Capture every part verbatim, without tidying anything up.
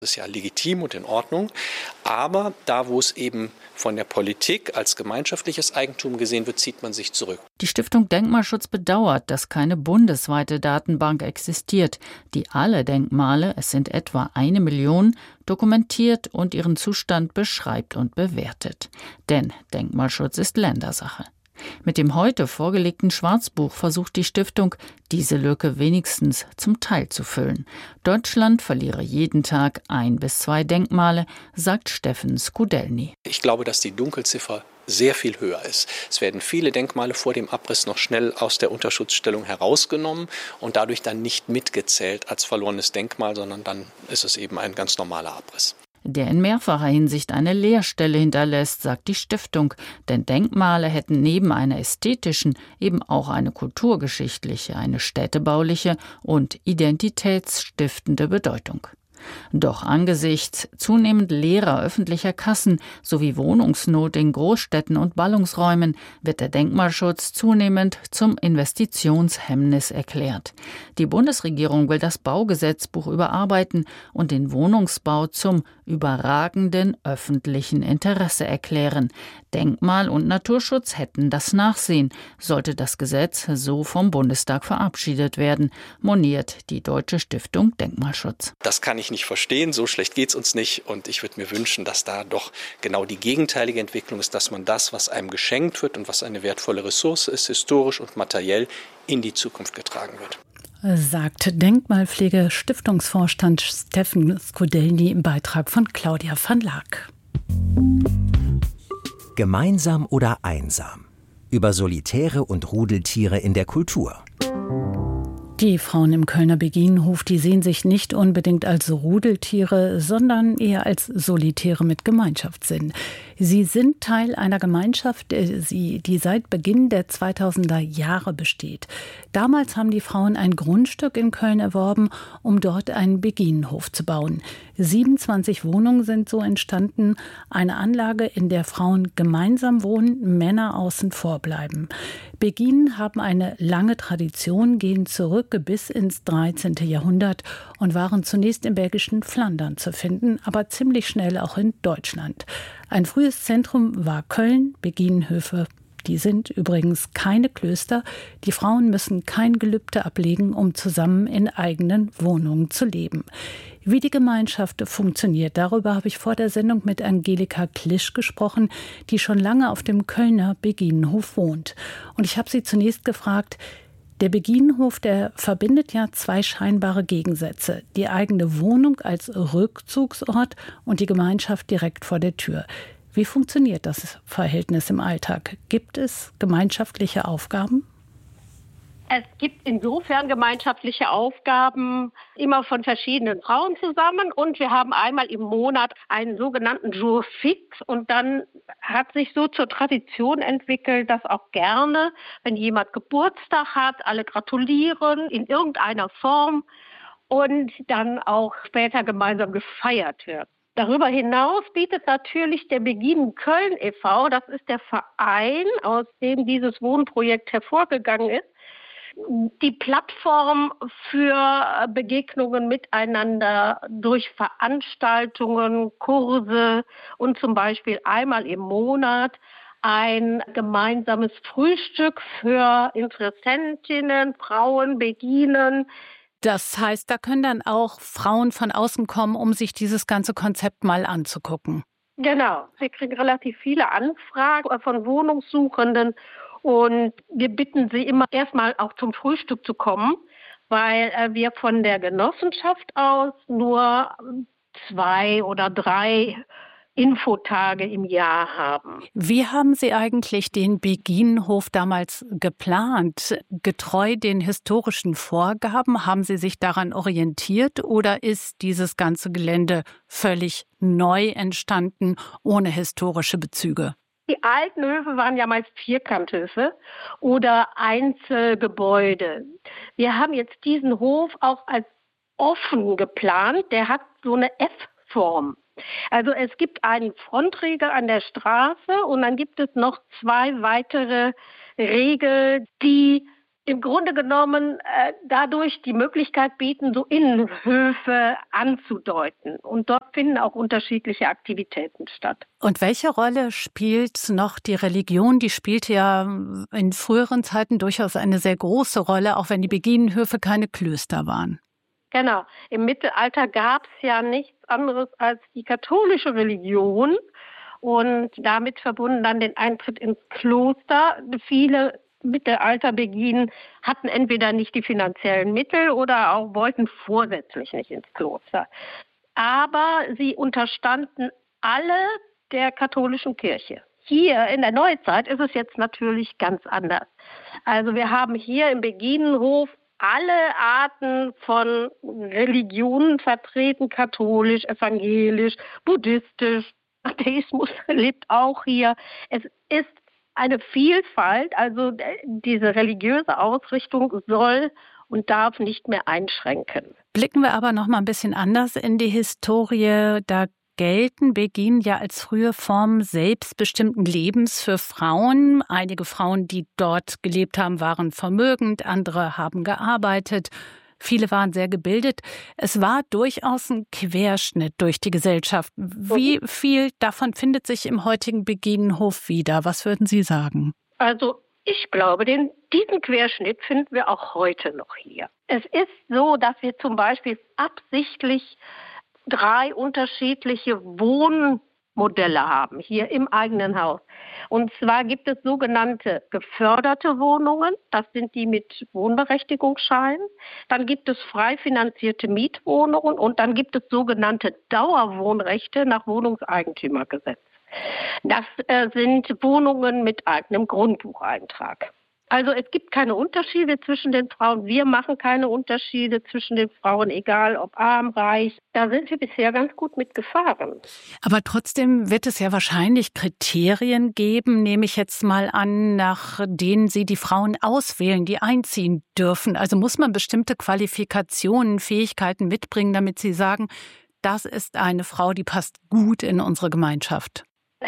Das ist ja legitim und in Ordnung. Aber da, wo es eben von der Politik als gemeinschaftliches Eigentum gesehen wird, zieht man sich zurück. Die Stiftung Denkmalschutz bedauert, dass keine bundesweite Datenbank existiert, die alle Denkmale, es sind etwa eine Million, dokumentiert und ihren Zustand beschreibt und bewertet. Denn Denkmalschutz ist Ländersache. Mit dem heute vorgelegten Schwarzbuch versucht die Stiftung, diese Lücke wenigstens zum Teil zu füllen. Deutschland verliere jeden Tag ein bis zwei Denkmale, sagt Steffen Skudelny. Ich glaube, dass die Dunkelziffer sehr viel höher ist. Es werden viele Denkmale vor dem Abriss noch schnell aus der Unterschutzstellung herausgenommen und dadurch dann nicht mitgezählt als verlorenes Denkmal, sondern dann ist es eben ein ganz normaler Abriss. Der in mehrfacher Hinsicht eine Leerstelle hinterlässt, sagt die Stiftung, denn Denkmale hätten neben einer ästhetischen eben auch eine kulturgeschichtliche, eine städtebauliche und identitätsstiftende Bedeutung. Doch angesichts zunehmend leerer öffentlicher Kassen sowie Wohnungsnot in Großstädten und Ballungsräumen wird der Denkmalschutz zunehmend zum Investitionshemmnis erklärt. Die Bundesregierung will das Baugesetzbuch überarbeiten und den Wohnungsbau zum überragenden öffentlichen Interesse erklären. Denkmal- und Naturschutz hätten das Nachsehen, sollte das Gesetz so vom Bundestag verabschiedet werden, moniert die Deutsche Stiftung Denkmalschutz. Das kann ich nicht verstehen, so schlecht geht es uns nicht und ich würde mir wünschen, dass da doch genau die gegenteilige Entwicklung ist, dass man das, was einem geschenkt wird und was eine wertvolle Ressource ist, historisch und materiell in die Zukunft getragen wird. Sagt Denkmalpflege-Stiftungsvorstand Steffen Skudelny im Beitrag von Claudia van Laak. Gemeinsam oder einsam? Über Solitäre und Rudeltiere in der Kultur. Die Frauen im Kölner Beginenhof, die sehen sich nicht unbedingt als Rudeltiere, sondern eher als Solitäre mit Gemeinschaftssinn. Sie sind Teil einer Gemeinschaft, die seit Beginn der zweitausender Jahre besteht. Damals haben die Frauen ein Grundstück in Köln erworben, um dort einen Beginenhof zu bauen. siebenundzwanzig Wohnungen sind so entstanden, eine Anlage, in der Frauen gemeinsam wohnen, Männer außen vor bleiben. Beginen haben eine lange Tradition, gehen zurück bis ins dreizehnten Jahrhundert und waren zunächst im belgischen Flandern zu finden, aber ziemlich schnell auch in Deutschland. Ein frühes Zentrum war Köln, Beginenhöfe. Die sind übrigens keine Klöster. Die Frauen müssen kein Gelübde ablegen, um zusammen in eigenen Wohnungen zu leben. Wie die Gemeinschaft funktioniert, darüber habe ich vor der Sendung mit Angelika Klisch gesprochen, die schon lange auf dem Kölner Beginenhof wohnt. Und ich habe sie zunächst gefragt, der Beginenhof, der verbindet ja zwei scheinbare Gegensätze. Die eigene Wohnung als Rückzugsort und die Gemeinschaft direkt vor der Tür. Wie funktioniert das Verhältnis im Alltag? Gibt es gemeinschaftliche Aufgaben? Es gibt insofern gemeinschaftliche Aufgaben immer von verschiedenen Frauen zusammen und wir haben einmal im Monat einen sogenannten Jour fix und dann hat sich so zur Tradition entwickelt, dass auch gerne, wenn jemand Geburtstag hat, alle gratulieren in irgendeiner Form und dann auch später gemeinsam gefeiert wird. Darüber hinaus bietet natürlich der Beginen Köln e V, das ist der Verein, aus dem dieses Wohnprojekt hervorgegangen ist, die Plattform für Begegnungen miteinander durch Veranstaltungen, Kurse und zum Beispiel einmal im Monat ein gemeinsames Frühstück für Interessentinnen, Frauen, Beginen. Das heißt, da können dann auch Frauen von außen kommen, um sich dieses ganze Konzept mal anzugucken. Genau, wir kriegen relativ viele Anfragen von Wohnungssuchenden. Und wir bitten sie immer erstmal auch zum Frühstück zu kommen, weil äh, wir von der Genossenschaft aus nur zwei oder drei Infotage im Jahr haben. Wie haben Sie eigentlich den Beginenhof damals geplant? Getreu den historischen Vorgaben? Haben Sie sich daran orientiert oder ist dieses ganze Gelände völlig neu entstanden, ohne historische Bezüge? Die alten Höfe waren ja meist Vierkanthöfe oder Einzelgebäude. Wir haben jetzt diesen Hof auch als offen geplant. Der hat so eine F-Form. Also es gibt einen Frontriegel an der Straße und dann gibt es noch zwei weitere Riegel, die im Grunde genommen äh, dadurch die Möglichkeit bieten, so Innenhöfe anzudeuten. Und dort finden auch unterschiedliche Aktivitäten statt. Und welche Rolle spielt noch die Religion? Die spielte ja in früheren Zeiten durchaus eine sehr große Rolle, auch wenn die Beginenhöfe keine Klöster waren. Genau. Im Mittelalter gab es ja nichts anderes als die katholische Religion und damit verbunden dann den Eintritt ins Kloster. Viele Mittelalterbeginen hatten entweder nicht die finanziellen Mittel oder auch wollten vorsätzlich nicht ins Kloster. Aber sie unterstanden alle der katholischen Kirche. Hier in der Neuzeit ist es jetzt natürlich ganz anders. Also wir haben hier im Beginenhof alle Arten von Religionen vertreten, katholisch, evangelisch, buddhistisch, Atheismus lebt auch hier. Es ist eine Vielfalt, also diese religiöse Ausrichtung soll und darf nicht mehr einschränken. Blicken wir aber noch mal ein bisschen anders in die Historie. Da gelten Beginen ja als frühe Form selbstbestimmten Lebens für Frauen. Einige Frauen, die dort gelebt haben, waren vermögend, andere haben gearbeitet. Viele waren sehr gebildet. Es war durchaus ein Querschnitt durch die Gesellschaft. Wie viel davon findet sich im heutigen Beginenhof wieder? Was würden Sie sagen? Also ich glaube, den, diesen Querschnitt finden wir auch heute noch hier. Es ist so, dass wir zum Beispiel absichtlich drei unterschiedliche Wohnmodelle haben, hier im eigenen Haus. Und zwar gibt es sogenannte geförderte Wohnungen, das sind die mit Wohnberechtigungsschein. Dann gibt es frei finanzierte Mietwohnungen und dann gibt es sogenannte Dauerwohnrechte nach Wohnungseigentümergesetz. Das äh, sind Wohnungen mit eigenem Grundbucheintrag. Also es gibt keine Unterschiede zwischen den Frauen. Wir machen keine Unterschiede zwischen den Frauen, egal ob arm, reich. Da sind wir bisher ganz gut mitgefahren. Aber trotzdem wird es ja wahrscheinlich Kriterien geben, nehme ich jetzt mal an, nach denen Sie die Frauen auswählen, die einziehen dürfen. Also muss man bestimmte Qualifikationen, Fähigkeiten mitbringen, damit Sie sagen, das ist eine Frau, die passt gut in unsere Gemeinschaft.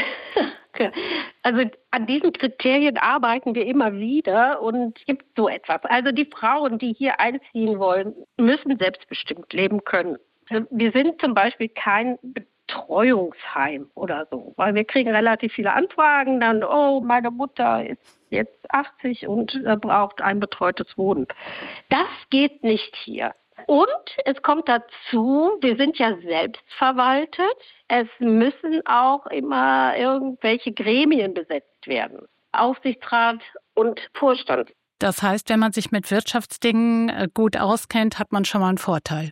Also an diesen Kriterien arbeiten wir immer wieder und es gibt so etwas. Also die Frauen, die hier einziehen wollen, müssen selbstbestimmt leben können. Wir sind zum Beispiel kein Betreuungsheim oder so, weil wir kriegen relativ viele Anfragen, dann, oh, meine Mutter ist jetzt achtzig und braucht ein betreutes Wohnen. Das geht nicht hier. Und es kommt dazu, wir sind ja selbstverwaltet, es müssen auch immer irgendwelche Gremien besetzt werden. Aufsichtsrat und Vorstand. Das heißt, wenn man sich mit Wirtschaftsdingen gut auskennt, hat man schon mal einen Vorteil.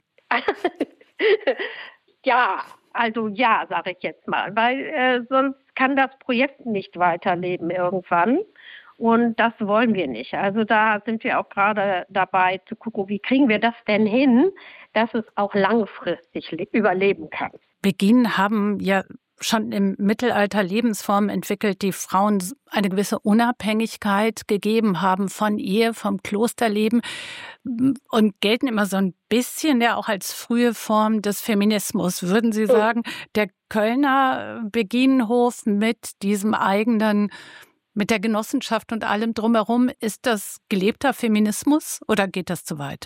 Ja, also ja, sage ich jetzt mal, weil äh, sonst kann das Projekt nicht weiterleben irgendwann. Und das wollen wir nicht. Also da sind wir auch gerade dabei zu gucken, wie kriegen wir das denn hin, dass es auch langfristig le- überleben kann. Beginen haben ja schon im Mittelalter Lebensformen entwickelt, die Frauen eine gewisse Unabhängigkeit gegeben haben von Ehe, vom Klosterleben und gelten immer so ein bisschen ja auch als frühe Form des Feminismus. Würden Sie sagen, der Kölner Beginenhof mit diesem eigenen, mit der Genossenschaft und allem drumherum, ist das gelebter Feminismus oder geht das zu weit?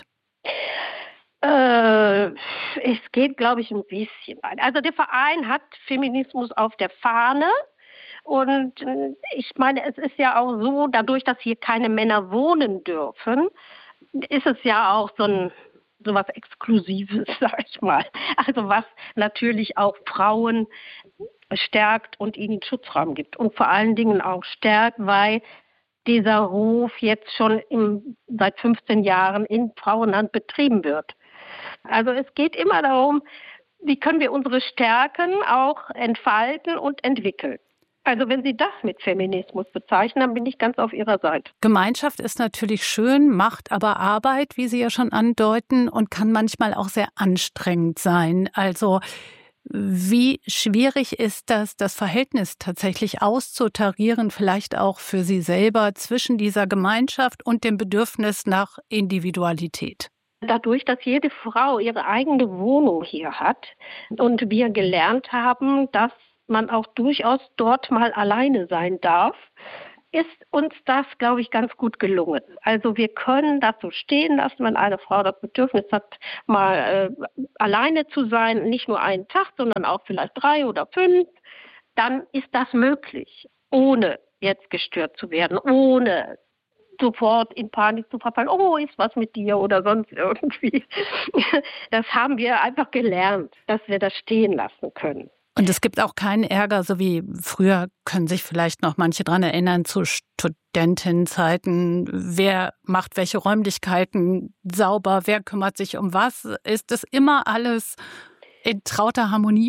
Äh, es geht, glaube ich, ein bisschen weit. Also der Verein hat Feminismus auf der Fahne und äh, ich meine, es ist ja auch so, dadurch, dass hier keine Männer wohnen dürfen, ist es ja auch so ein so was Exklusives, sag ich mal. Also was natürlich auch Frauen stärkt und ihnen Schutzraum gibt und vor allen Dingen auch stärkt, weil dieser Hof jetzt schon im, seit fünfzehn Jahren in Frauenhand betrieben wird. Also es geht immer darum, wie können wir unsere Stärken auch entfalten und entwickeln. Also wenn Sie das mit Feminismus bezeichnen, dann bin ich ganz auf Ihrer Seite. Gemeinschaft ist natürlich schön, macht aber Arbeit, wie Sie ja schon andeuten, und kann manchmal auch sehr anstrengend sein. Also wie schwierig ist das, das Verhältnis tatsächlich auszutarieren, vielleicht auch für Sie selber zwischen dieser Gemeinschaft und dem Bedürfnis nach Individualität? Dadurch, dass jede Frau ihre eigene Wohnung hier hat und wir gelernt haben, dass man auch durchaus dort mal alleine sein darf, ist uns das, glaube ich, ganz gut gelungen. Also wir können das so stehen lassen, wenn eine Frau das Bedürfnis hat, mal äh, alleine zu sein, nicht nur einen Tag, sondern auch vielleicht drei oder fünf, dann ist das möglich, ohne jetzt gestört zu werden, ohne sofort in Panik zu verfallen, oh, ist was mit dir oder sonst irgendwie. Das haben wir einfach gelernt, dass wir das stehen lassen können. Und es gibt auch keinen Ärger, so wie früher, können sich vielleicht noch manche dran erinnern, zu Studentinnenzeiten. Wer macht welche Räumlichkeiten sauber? Wer kümmert sich um was? Ist das immer alles in trauter Harmonie?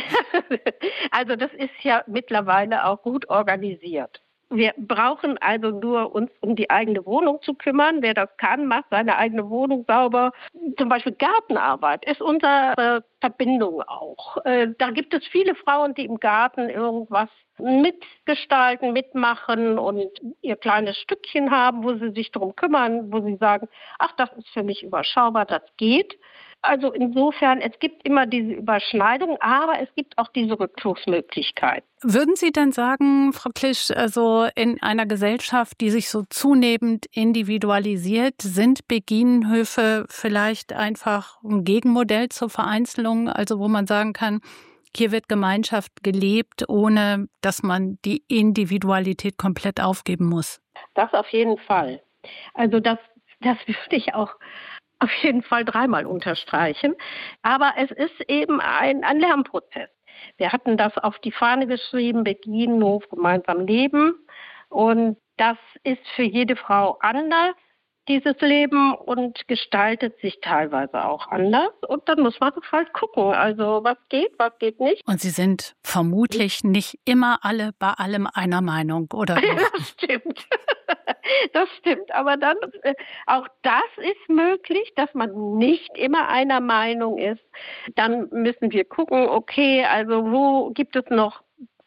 Also das ist ja mittlerweile auch gut organisiert. Wir brauchen also nur uns um die eigene Wohnung zu kümmern. Wer das kann, macht seine eigene Wohnung sauber. Zum Beispiel Gartenarbeit ist unsere Verbindung auch. Da gibt es viele Frauen, die im Garten irgendwas mitgestalten, mitmachen und ihr kleines Stückchen haben, wo sie sich darum kümmern, wo sie sagen, ach, das ist für mich überschaubar, das geht. Also insofern, es gibt immer diese Überschneidung, aber es gibt auch diese Rückzugsmöglichkeit. Würden Sie denn sagen, Frau Klisch, also in einer Gesellschaft, die sich so zunehmend individualisiert, sind Beginenhöfe vielleicht einfach ein Gegenmodell zur Vereinzelung, also wo man sagen kann, hier wird Gemeinschaft gelebt, ohne dass man die Individualität komplett aufgeben muss? Das auf jeden Fall. Also das, das würde ich auch auf jeden Fall dreimal unterstreichen. Aber es ist eben ein, ein Lernprozess. Wir hatten das auf die Fahne geschrieben, Beginenhof, gemeinsam leben. Und das ist für jede Frau anders, dieses Leben, und gestaltet sich teilweise auch anders. Und dann muss man halt gucken, also was geht, was geht nicht. Und Sie sind vermutlich nicht immer alle bei allem einer Meinung, oder? Ja, das stimmt. Das stimmt. Aber dann, äh, auch das ist möglich, dass man nicht immer einer Meinung ist. Dann müssen wir gucken, okay, also wo gibt es noch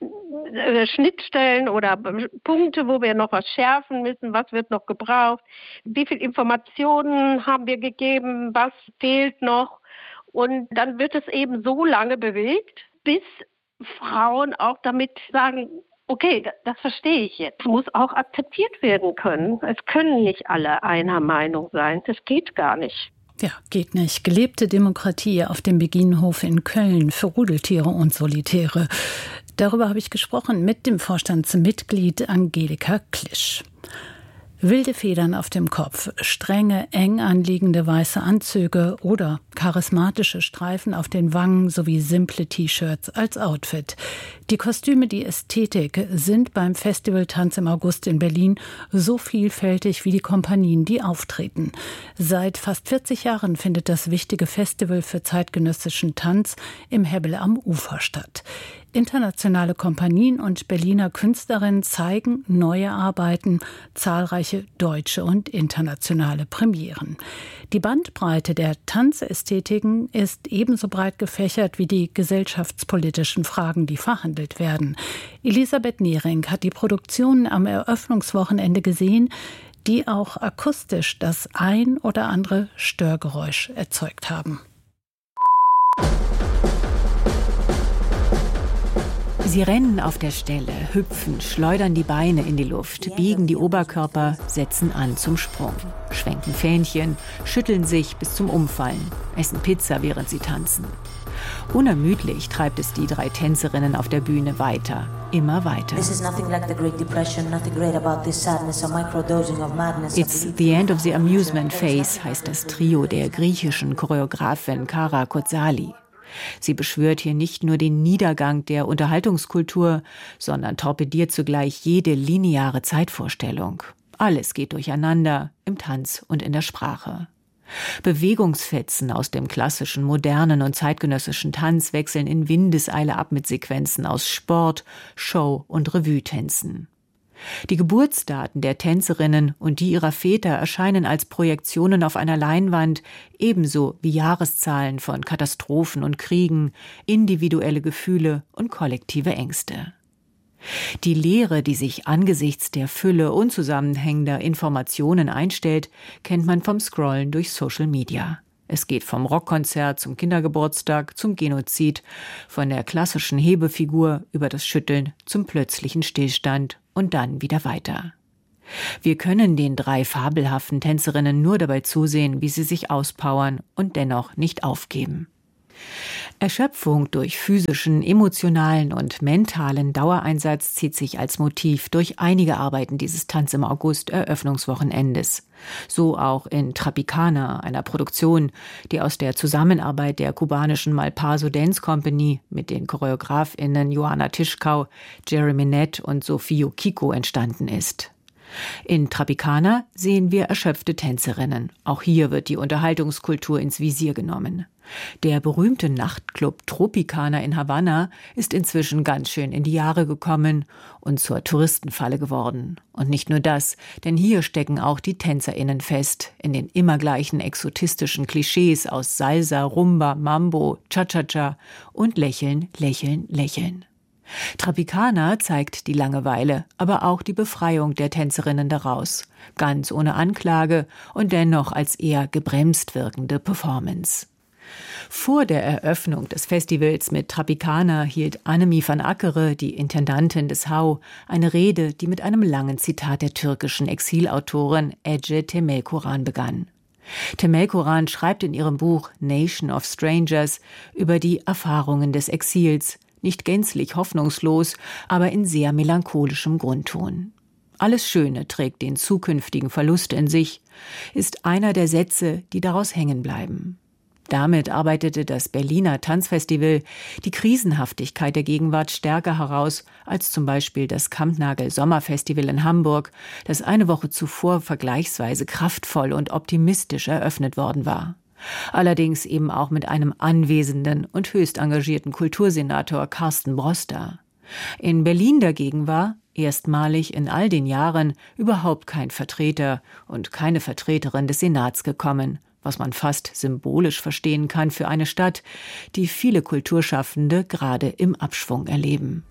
Schnittstellen oder Punkte, wo wir noch was schärfen müssen, was wird noch gebraucht, wie viel Informationen haben wir gegeben, was fehlt noch, und dann wird es eben so lange bewegt, bis Frauen auch damit sagen, okay, das, das verstehe ich jetzt, muss auch akzeptiert werden können. Es können nicht alle einer Meinung sein, das geht gar nicht. Ja, geht nicht. Gelebte Demokratie auf dem Beginenhof in Köln für Rudeltiere und Solitäre. Darüber habe ich gesprochen mit dem Vorstandsmitglied Angelika Klisch. Wilde Federn auf dem Kopf, strenge, eng anliegende weiße Anzüge oder charismatische Streifen auf den Wangen sowie simple T-Shirts als Outfit. Die Kostüme, die Ästhetik sind beim Festival Tanz im August in Berlin so vielfältig wie die Kompanien, die auftreten. Seit fast vierzig Jahren findet das wichtige Festival für zeitgenössischen Tanz im Hebbel am Ufer statt. Internationale Kompanien und Berliner Künstlerinnen zeigen neue Arbeiten, zahlreiche deutsche und internationale Premieren. Die Bandbreite der Tanzästhetiken ist ebenso breit gefächert wie die gesellschaftspolitischen Fragen, die verhandelt werden. Elisabeth Nehring hat die Produktionen am Eröffnungswochenende gesehen, die auch akustisch das ein oder andere Störgeräusch erzeugt haben. Sie rennen auf der Stelle, hüpfen, schleudern die Beine in die Luft, biegen die Oberkörper, setzen an zum Sprung, schwenken Fähnchen, schütteln sich bis zum Umfallen, essen Pizza, während sie tanzen. Unermüdlich treibt es die drei Tänzerinnen auf der Bühne weiter, immer weiter. It's the end of the amusement phase, heißt das Trio der griechischen Choreografin Kara Kotsali. Sie beschwört hier nicht nur den Niedergang der Unterhaltungskultur, sondern torpediert zugleich jede lineare Zeitvorstellung. Alles geht durcheinander, im Tanz und in der Sprache. Bewegungsfetzen aus dem klassischen, modernen und zeitgenössischen Tanz wechseln in Windeseile ab mit Sequenzen aus Sport, Show und Revue-Tänzen. Die Geburtsdaten der Tänzerinnen und die ihrer Väter erscheinen als Projektionen auf einer Leinwand, ebenso wie Jahreszahlen von Katastrophen und Kriegen, individuelle Gefühle und kollektive Ängste. Die Leere, die sich angesichts der Fülle unzusammenhängender Informationen einstellt, kennt man vom Scrollen durch Social Media. Es geht vom Rockkonzert zum Kindergeburtstag, zum Genozid, von der klassischen Hebefigur über das Schütteln zum plötzlichen Stillstand und dann wieder weiter. Wir können den drei fabelhaften Tänzerinnen nur dabei zusehen, wie sie sich auspowern und dennoch nicht aufgeben. Erschöpfung durch physischen, emotionalen und mentalen Dauereinsatz zieht sich als Motiv durch einige Arbeiten dieses Tanz im August Eröffnungswochenendes. So auch in Tropicana, einer Produktion, die aus der Zusammenarbeit der kubanischen Malpaso Dance Company mit den ChoreografInnen Johanna Tischkau, Jeremy Nett und Sophie Kiko entstanden ist. In Tropicana sehen wir erschöpfte Tänzerinnen. Auch hier wird die Unterhaltungskultur ins Visier genommen. Der berühmte Nachtclub Tropicana in Havanna ist inzwischen ganz schön in die Jahre gekommen und zur Touristenfalle geworden. Und nicht nur das, denn hier stecken auch die TänzerInnen fest, in den immer gleichen exotistischen Klischees aus Salsa, Rumba, Mambo, Cha-Cha-Cha und Lächeln, Lächeln, Lächeln. Tropicana zeigt die Langeweile, aber auch die Befreiung der Tänzerinnen daraus. Ganz ohne Anklage und dennoch als eher gebremst wirkende Performance. Vor der Eröffnung des Festivals mit Tropicana hielt Annemie van Ackere, die Intendantin des H A U, eine Rede, die mit einem langen Zitat der türkischen Exilautorin Ece Temelkuran begann. Temelkuran schreibt in ihrem Buch Nation of Strangers über die Erfahrungen des Exils, nicht gänzlich hoffnungslos, aber in sehr melancholischem Grundton. Alles Schöne trägt den zukünftigen Verlust in sich, ist einer der Sätze, die daraus hängen bleiben. Damit arbeitete das Berliner Tanzfestival die Krisenhaftigkeit der Gegenwart stärker heraus als zum Beispiel das Kampnagel Sommerfestival in Hamburg, das eine Woche zuvor vergleichsweise kraftvoll und optimistisch eröffnet worden war. Allerdings eben auch mit einem anwesenden und höchst engagierten Kultursenator Carsten Broster. In Berlin dagegen war, erstmalig in all den Jahren, überhaupt kein Vertreter und keine Vertreterin des Senats gekommen, was man fast symbolisch verstehen kann für eine Stadt, die viele Kulturschaffende gerade im Abschwung erleben.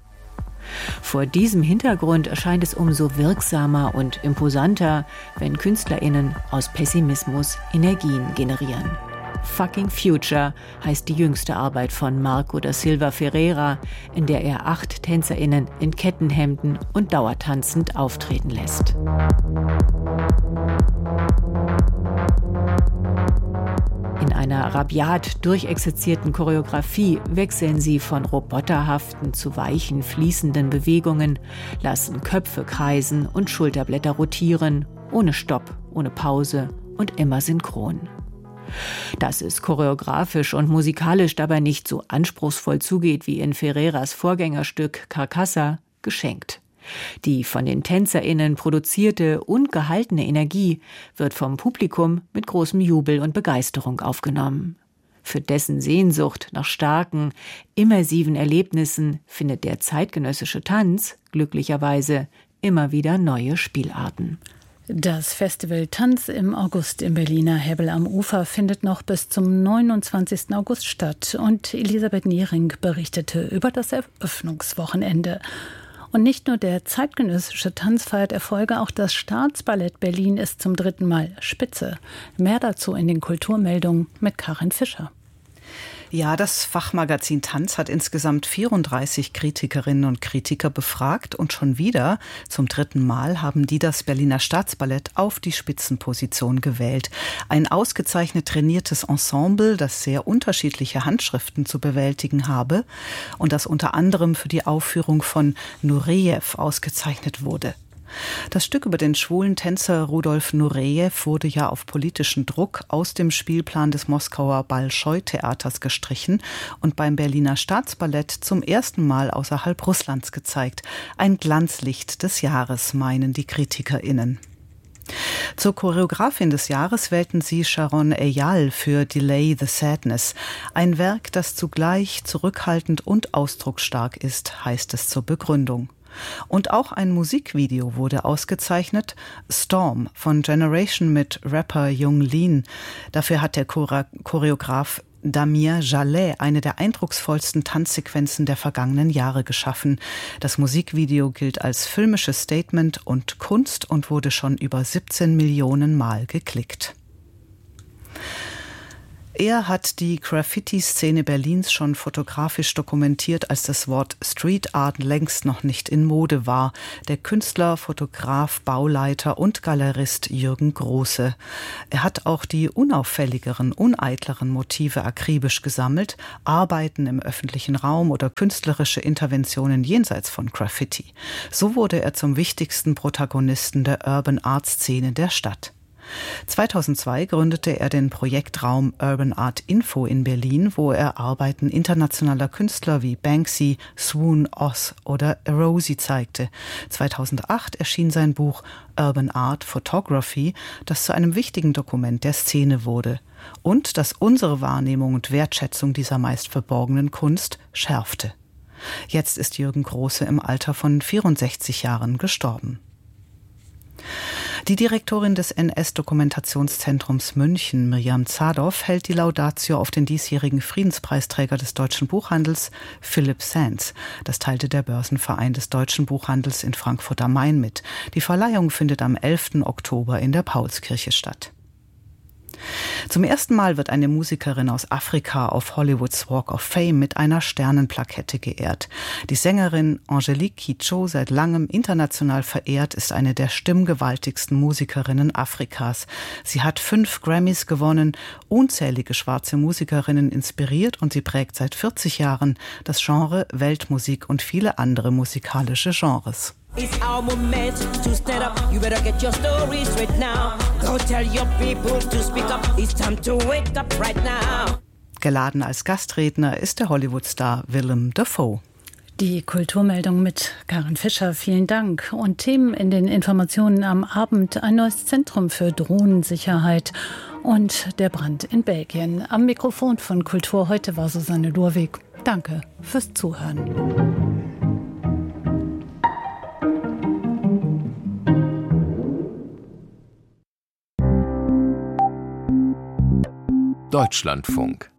Vor diesem Hintergrund erscheint es umso wirksamer und imposanter, wenn KünstlerInnen aus Pessimismus Energien generieren. Fucking Future heißt die jüngste Arbeit von Marco da Silva Ferreira, in der er acht TänzerInnen in Kettenhemden und dauertanzend auftreten lässt. In einer rabiat durchexerzierten Choreografie wechseln sie von roboterhaften zu weichen, fließenden Bewegungen, lassen Köpfe kreisen und Schulterblätter rotieren, ohne Stopp, ohne Pause und immer synchron. Dass es choreografisch und musikalisch dabei nicht so anspruchsvoll zugeht wie in Ferreiras Vorgängerstück Carcassa, geschenkt. Die von den TänzerInnen produzierte und gehaltene Energie wird vom Publikum mit großem Jubel und Begeisterung aufgenommen. Für dessen Sehnsucht nach starken, immersiven Erlebnissen findet der zeitgenössische Tanz glücklicherweise immer wieder neue Spielarten. Das Festival Tanz im August im Berliner Hebbel am Ufer findet noch bis zum neunundzwanzigsten August statt. Und Elisabeth Niering berichtete über das Eröffnungswochenende. Und nicht nur der zeitgenössische Tanz feiert Erfolge, auch das Staatsballett Berlin ist zum dritten Mal Spitze. Mehr dazu in den Kulturmeldungen mit Karin Fischer. Ja, das Fachmagazin Tanz hat insgesamt vierunddreißig Kritikerinnen und Kritiker befragt und schon wieder, zum dritten Mal, haben die das Berliner Staatsballett auf die Spitzenposition gewählt. Ein ausgezeichnet trainiertes Ensemble, das sehr unterschiedliche Handschriften zu bewältigen habe und das unter anderem für die Aufführung von Nureyev ausgezeichnet wurde. Das Stück über den schwulen Tänzer Rudolf Nureyev wurde ja auf politischen Druck aus dem Spielplan des Moskauer Bolschoi-Theaters gestrichen und beim Berliner Staatsballett zum ersten Mal außerhalb Russlands gezeigt. Ein Glanzlicht des Jahres, meinen die KritikerInnen. Zur Choreografin des Jahres wählten sie Sharon Eyal für Delay the Sadness. Ein Werk, das zugleich zurückhaltend und ausdrucksstark ist, heißt es zur Begründung. Und auch ein Musikvideo wurde ausgezeichnet, Storm von Generation mit Rapper Young Lean. Dafür hat der Choreograf Damien Jallet eine der eindrucksvollsten Tanzsequenzen der vergangenen Jahre geschaffen. Das Musikvideo gilt als filmisches Statement und Kunst und wurde schon über siebzehn Millionen Mal geklickt. Er hat die Graffiti-Szene Berlins schon fotografisch dokumentiert, als das Wort Street Art längst noch nicht in Mode war. Der Künstler, Fotograf, Bauleiter und Galerist Jürgen Große. Er hat auch die unauffälligeren, uneitleren Motive akribisch gesammelt, Arbeiten im öffentlichen Raum oder künstlerische Interventionen jenseits von Graffiti. So wurde er zum wichtigsten Protagonisten der Urban Art Szene der Stadt. zweitausendzwei gründete er den Projektraum Urban Art Info in Berlin, wo er Arbeiten internationaler Künstler wie Banksy, Swoon, Oz oder Erosi zeigte. zweitausendacht erschien sein Buch Urban Art Photography, das zu einem wichtigen Dokument der Szene wurde und das unsere Wahrnehmung und Wertschätzung dieser meist verborgenen Kunst schärfte. Jetzt ist Jürgen Große im Alter von vierundsechzig Jahren gestorben. Die Direktorin des N S-Dokumentationszentrums München, Mirjam Zadov, hält die Laudatio auf den diesjährigen Friedenspreisträger des deutschen Buchhandels, Philipp Sands. Das teilte der Börsenverein des deutschen Buchhandels in Frankfurt am Main mit. Die Verleihung findet am elften Oktober in der Paulskirche statt. Zum ersten Mal wird eine Musikerin aus Afrika auf Hollywoods Walk of Fame mit einer Sternenplakette geehrt. Die Sängerin Angelique Kidjo, seit langem international verehrt, ist eine der stimmgewaltigsten Musikerinnen Afrikas. Sie hat fünf Grammys gewonnen, unzählige schwarze Musikerinnen inspiriert und sie prägt seit vierzig Jahren das Genre Weltmusik und viele andere musikalische Genres. It's our moment to stand up. You better get your story straight now. Go tell your people to speak up. It's time to wake up right now. Geladen als Gastredner ist der Hollywood-Star Willem Dafoe. Die Kulturmeldung mit Karin Fischer, vielen Dank. Und Themen in den Informationen am Abend: ein neues Zentrum für Drohnensicherheit und der Brand in Belgien. Am Mikrofon von Kultur heute war Susanne Lurwig. Danke fürs Zuhören. Deutschlandfunk.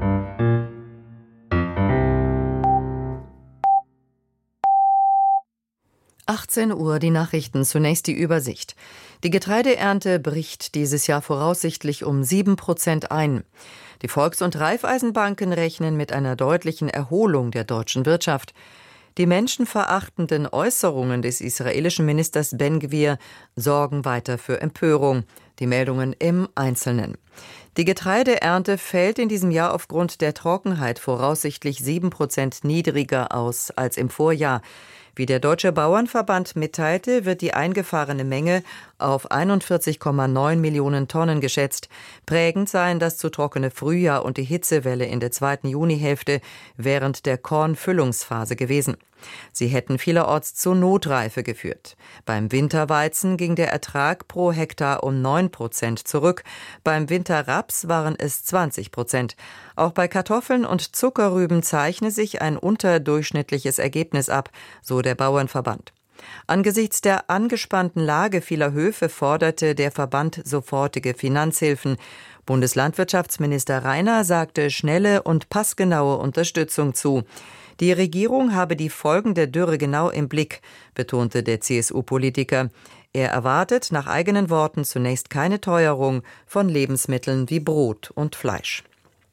achtzehn Uhr, die Nachrichten, zunächst die Übersicht. Die Getreideernte bricht dieses Jahr voraussichtlich um sieben Prozent ein. Die Volks- und Raiffeisenbanken rechnen mit einer deutlichen Erholung der deutschen Wirtschaft. Die menschenverachtenden Äußerungen des israelischen Ministers Ben-Gvir sorgen weiter für Empörung. Die Meldungen im Einzelnen. Die Getreideernte fällt in diesem Jahr aufgrund der Trockenheit voraussichtlich sieben Prozent niedriger aus als im Vorjahr. Wie der Deutsche Bauernverband mitteilte, wird die eingefahrene Menge auf einundvierzig Komma neun Millionen Tonnen geschätzt. Prägend seien das zu trockene Frühjahr und die Hitzewelle in der zweiten Junihälfte während der Kornfüllungsphase gewesen. Sie hätten vielerorts zur Notreife geführt. Beim Winterweizen ging der Ertrag pro Hektar um neun Prozent zurück. Beim Winterraps waren es zwanzig Prozent. Auch bei Kartoffeln und Zuckerrüben zeichne sich ein unterdurchschnittliches Ergebnis ab, so der Bauernverband. Angesichts der angespannten Lage vieler Höfe forderte der Verband sofortige Finanzhilfen. Bundeslandwirtschaftsminister Rainer sagte schnelle und passgenaue Unterstützung zu. Die Regierung habe die Folgen der Dürre genau im Blick, betonte der C S U-Politiker. Er erwartet nach eigenen Worten zunächst keine Teuerung von Lebensmitteln wie Brot und Fleisch.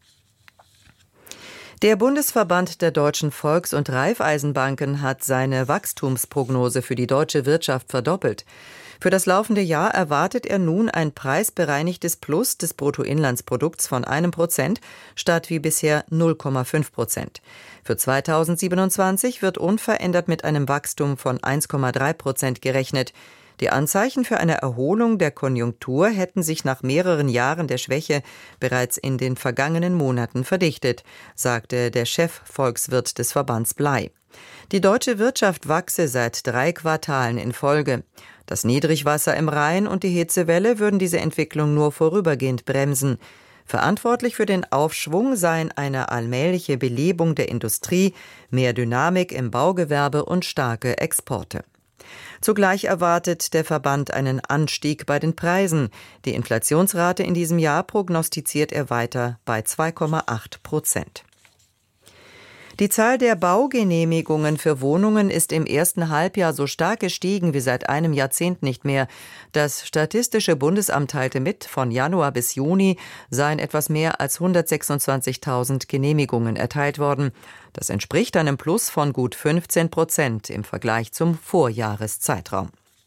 Der Bundesverband der deutschen Volks- und Raiffeisenbanken hat seine Wachstumsprognose für die deutsche Wirtschaft verdoppelt. Für das laufende Jahr erwartet er nun ein preisbereinigtes Plus des Bruttoinlandsprodukts von einem Prozent statt wie bisher null Komma fünf Prozent. Für zweitausendsiebenundzwanzig wird unverändert mit einem Wachstum von eins Komma drei Prozent gerechnet. Die Anzeichen für eine Erholung der Konjunktur hätten sich nach mehreren Jahren der Schwäche bereits in den vergangenen Monaten verdichtet, sagte der Chefvolkswirt des Verbands Blei. Die deutsche Wirtschaft wachse seit drei Quartalen in Folge. Das Niedrigwasser im Rhein und die Hitzewelle würden diese Entwicklung nur vorübergehend bremsen. Verantwortlich für den Aufschwung seien eine allmähliche Belebung der Industrie, mehr Dynamik im Baugewerbe und starke Exporte. Zugleich erwartet der Verband einen Anstieg bei den Preisen. Die Inflationsrate in diesem Jahr prognostiziert er weiter bei zwei Komma acht Prozent. Die Zahl der Baugenehmigungen für Wohnungen ist im ersten Halbjahr so stark gestiegen wie seit einem Jahrzehnt nicht mehr. Das Statistische Bundesamt teilte mit, von Januar bis Juni seien etwas mehr als hundertsechsundzwanzigtausend Genehmigungen erteilt worden. Das entspricht einem Plus von gut fünfzehn Prozent im Vergleich zum Vorjahreszeitraum.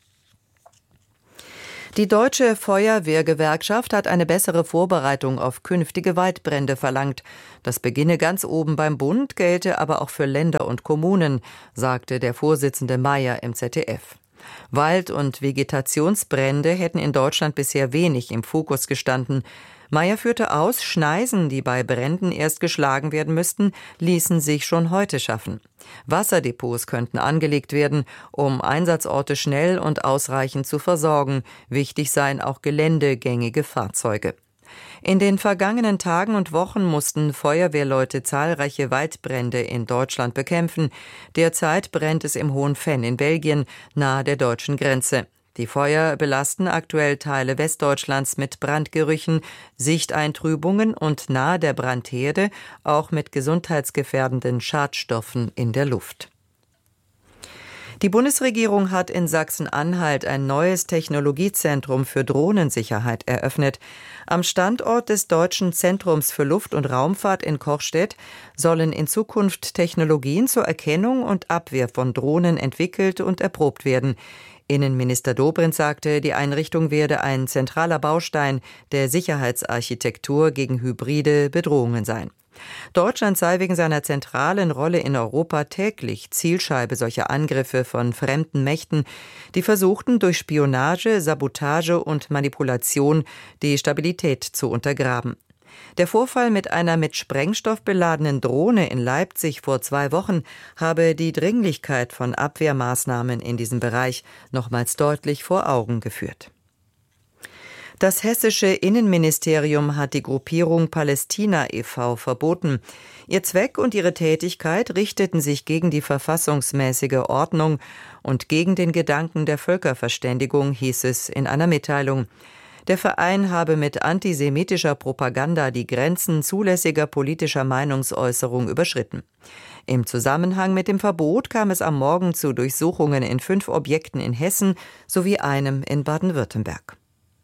Die Deutsche Feuerwehrgewerkschaft hat eine bessere Vorbereitung auf künftige Waldbrände verlangt. Das beginne ganz oben beim Bund, gelte aber auch für Länder und Kommunen, sagte der Vorsitzende Mayer im Z D F. Wald- und Vegetationsbrände hätten in Deutschland bisher wenig im Fokus gestanden. Mayer führte aus, Schneisen, die bei Bränden erst geschlagen werden müssten, ließen sich schon heute schaffen. Wasserdepots könnten angelegt werden, um Einsatzorte schnell und ausreichend zu versorgen. Wichtig seien auch geländegängige Fahrzeuge. In den vergangenen Tagen und Wochen mussten Feuerwehrleute zahlreiche Waldbrände in Deutschland bekämpfen. Derzeit brennt es im Hohen Venn in Belgien, nahe der deutschen Grenze. Die Feuer belasten aktuell Teile Westdeutschlands mit Brandgerüchen, Sichteintrübungen und nahe der Brandherde auch mit gesundheitsgefährdenden Schadstoffen in der Luft. Die Bundesregierung hat in Sachsen-Anhalt ein neues Technologiezentrum für Drohnensicherheit eröffnet. Am Standort des Deutschen Zentrums für Luft- und Raumfahrt in Kochstedt sollen in Zukunft Technologien zur Erkennung und Abwehr von Drohnen entwickelt und erprobt werden. Innenminister Dobrindt sagte, die Einrichtung werde ein zentraler Baustein der Sicherheitsarchitektur gegen hybride Bedrohungen sein. Deutschland sei wegen seiner zentralen Rolle in Europa täglich Zielscheibe solcher Angriffe von fremden Mächten, die versuchten, durch Spionage, Sabotage und Manipulation die Stabilität zu untergraben. Der Vorfall mit einer mit Sprengstoff beladenen Drohne in Leipzig vor zwei Wochen habe die Dringlichkeit von Abwehrmaßnahmen in diesem Bereich nochmals deutlich vor Augen geführt. Das hessische Innenministerium hat die Gruppierung Palästina e V verboten. Ihr Zweck und ihre Tätigkeit richteten sich gegen die verfassungsmäßige Ordnung und gegen den Gedanken der Völkerverständigung, hieß es in einer Mitteilung. Der Verein habe mit antisemitischer Propaganda die Grenzen zulässiger politischer Meinungsäußerung überschritten. Im Zusammenhang mit dem Verbot kam es am Morgen zu Durchsuchungen in fünf Objekten in Hessen sowie einem in Baden-Württemberg.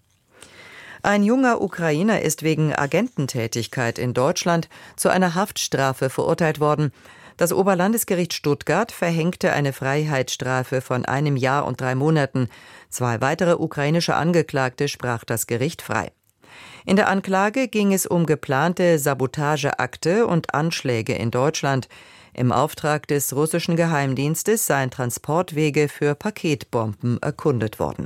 Ein junger Ukrainer ist wegen Agententätigkeit in Deutschland zu einer Haftstrafe verurteilt worden. Das Oberlandesgericht Stuttgart verhängte eine Freiheitsstrafe von einem Jahr und drei Monaten. Zwei weitere ukrainische Angeklagte sprach das Gericht frei. In der Anklage ging es um geplante Sabotageakte und Anschläge in Deutschland. Im Auftrag des russischen Geheimdienstes seien Transportwege für Paketbomben erkundet worden.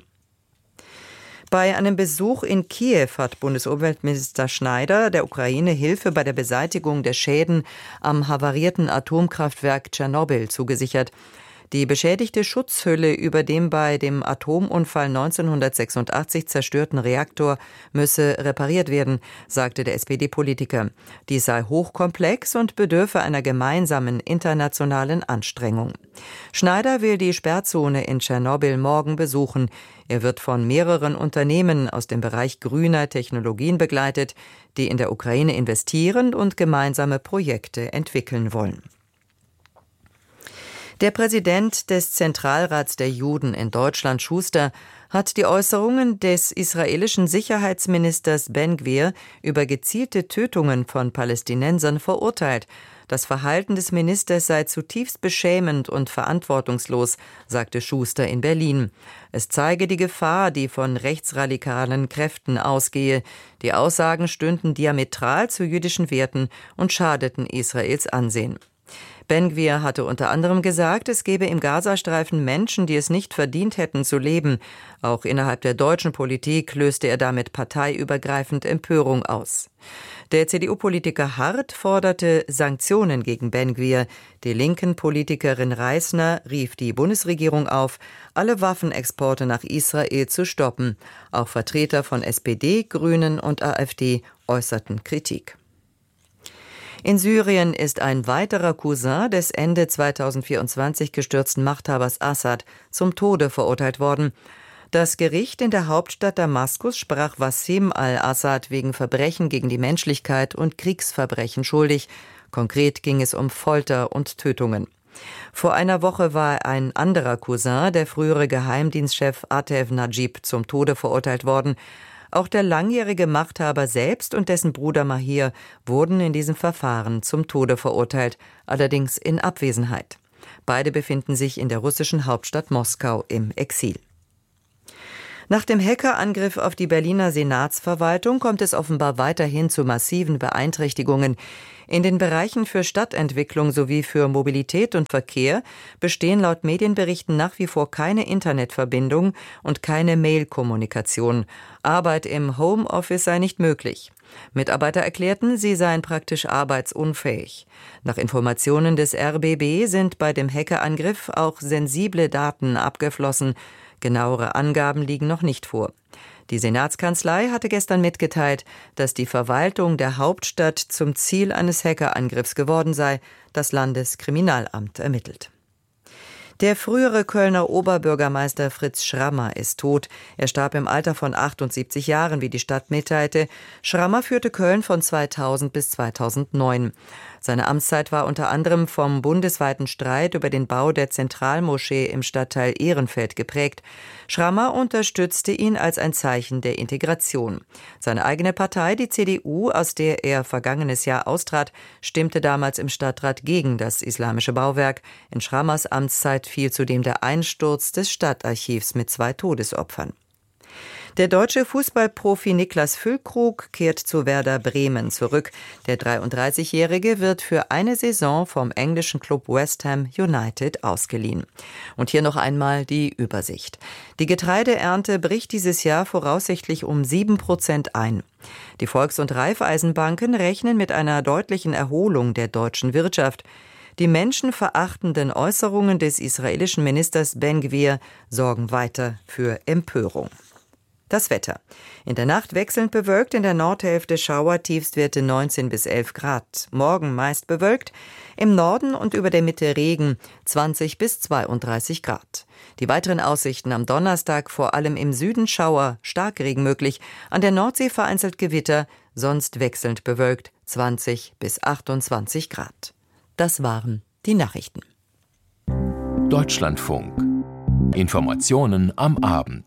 Bei einem Besuch in Kiew hat Bundesumweltminister Schneider der Ukraine Hilfe bei der Beseitigung der Schäden am havarierten Atomkraftwerk Tschernobyl zugesichert. Die beschädigte Schutzhülle über dem bei dem Atomunfall neunzehnhundertsechsundachtzig zerstörten Reaktor müsse repariert werden, sagte der S P D-Politiker. Dies sei hochkomplex und bedürfe einer gemeinsamen internationalen Anstrengung. Schneider will die Sperrzone in Tschernobyl morgen besuchen. Er wird von mehreren Unternehmen aus dem Bereich grüner Technologien begleitet, die in der Ukraine investieren und gemeinsame Projekte entwickeln wollen. Der Präsident des Zentralrats der Juden in Deutschland, Schuster, hat die Äußerungen des israelischen Sicherheitsministers Ben-Gvir über gezielte Tötungen von Palästinensern verurteilt. Das Verhalten des Ministers sei zutiefst beschämend und verantwortungslos, sagte Schuster in Berlin. Es zeige die Gefahr, die von rechtsradikalen Kräften ausgehe. Die Aussagen stünden diametral zu jüdischen Werten und schadeten Israels Ansehen. Ben-Gvir hatte unter anderem gesagt, es gebe im Gazastreifen Menschen, die es nicht verdient hätten zu leben. Auch innerhalb der deutschen Politik löste er damit parteiübergreifend Empörung aus. Der C D U-Politiker Hart forderte Sanktionen gegen Ben-Gvir. Die linken Politikerin Reisner rief die Bundesregierung auf, alle Waffenexporte nach Israel zu stoppen. Auch Vertreter von S P D, Grünen und AfD äußerten Kritik. In Syrien ist ein weiterer Cousin des Ende zweitausendvierundzwanzig gestürzten Machthabers Assad zum Tode verurteilt worden. Das Gericht in der Hauptstadt Damaskus sprach Wassim al-Assad wegen Verbrechen gegen die Menschlichkeit und Kriegsverbrechen schuldig. Konkret ging es um Folter und Tötungen. Vor einer Woche war ein anderer Cousin, der frühere Geheimdienstchef Atef Najib, zum Tode verurteilt worden. Auch der langjährige Machthaber selbst und dessen Bruder Mahir wurden in diesem Verfahren zum Tode verurteilt, allerdings in Abwesenheit. Beide befinden sich in der russischen Hauptstadt Moskau im Exil. Nach dem Hackerangriff auf die Berliner Senatsverwaltung kommt es offenbar weiterhin zu massiven Beeinträchtigungen. In den Bereichen für Stadtentwicklung sowie für Mobilität und Verkehr bestehen laut Medienberichten nach wie vor keine Internetverbindung und keine Mailkommunikation. Arbeit im Homeoffice sei nicht möglich. Mitarbeiter erklärten, sie seien praktisch arbeitsunfähig. Nach Informationen des R B B sind bei dem Hackerangriff auch sensible Daten abgeflossen. Genauere Angaben liegen noch nicht vor. Die Senatskanzlei hatte gestern mitgeteilt, dass die Verwaltung der Hauptstadt zum Ziel eines Hackerangriffs geworden sei. Das Landeskriminalamt ermittelt. Der frühere Kölner Oberbürgermeister Fritz Schrammer ist tot. Er starb im Alter von achtundsiebzig Jahren, wie die Stadt mitteilte. Schrammer führte Köln von zweitausend bis zweitausendneun. Seine Amtszeit war unter anderem vom bundesweiten Streit über den Bau der Zentralmoschee im Stadtteil Ehrenfeld geprägt. Schrammer unterstützte ihn als ein Zeichen der Integration. Seine eigene Partei, die C D U, aus der er vergangenes Jahr austrat, stimmte damals im Stadtrat gegen das islamische Bauwerk. In Schrammers Amtszeit fiel zudem der Einsturz des Stadtarchivs mit zwei Todesopfern. Der deutsche Fußballprofi Niklas Füllkrug kehrt zu Werder Bremen zurück. Der dreiunddreißigjährige wird für eine Saison vom englischen Club West Ham United ausgeliehen. Und hier noch einmal die Übersicht. Die Getreideernte bricht dieses Jahr voraussichtlich um sieben Prozent ein. Die Volks- und Raiffeisenbanken rechnen mit einer deutlichen Erholung der deutschen Wirtschaft. Die menschenverachtenden Äußerungen des israelischen Ministers Ben-Gvir sorgen weiter für Empörung. Das Wetter. In der Nacht wechselnd bewölkt, in der Nordhälfte Schauer, Tiefstwerte neunzehn bis elf Grad. Morgen meist bewölkt, im Norden und über der Mitte Regen, zwanzig bis zweiunddreißig Grad. Die weiteren Aussichten am Donnerstag, vor allem im Süden Schauer, Starkregen möglich, an der Nordsee vereinzelt Gewitter, sonst wechselnd bewölkt, zwanzig bis achtundzwanzig Grad. Das waren die Nachrichten. Deutschlandfunk. Informationen am Abend.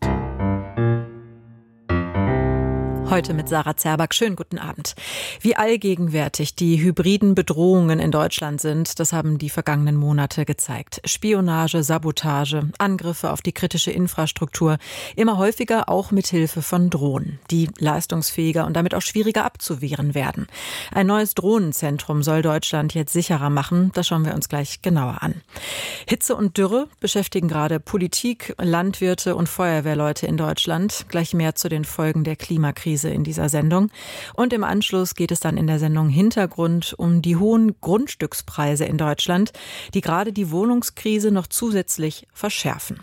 Heute mit Sarah Zerback. Schönen guten Abend. Wie allgegenwärtig die hybriden Bedrohungen in Deutschland sind, das haben die vergangenen Monate gezeigt. Spionage, Sabotage, Angriffe auf die kritische Infrastruktur, immer häufiger auch mit Hilfe von Drohnen, die leistungsfähiger und damit auch schwieriger abzuwehren werden. Ein neues Drohnenzentrum soll Deutschland jetzt sicherer machen. Das schauen wir uns gleich genauer an. Hitze und Dürre beschäftigen gerade Politik, Landwirte und Feuerwehrleute in Deutschland. Gleich mehr zu den Folgen der Klimakrise in dieser Sendung. Und im Anschluss geht es dann in der Sendung Hintergrund um die hohen Grundstückspreise in Deutschland, die gerade die Wohnungskrise noch zusätzlich verschärfen.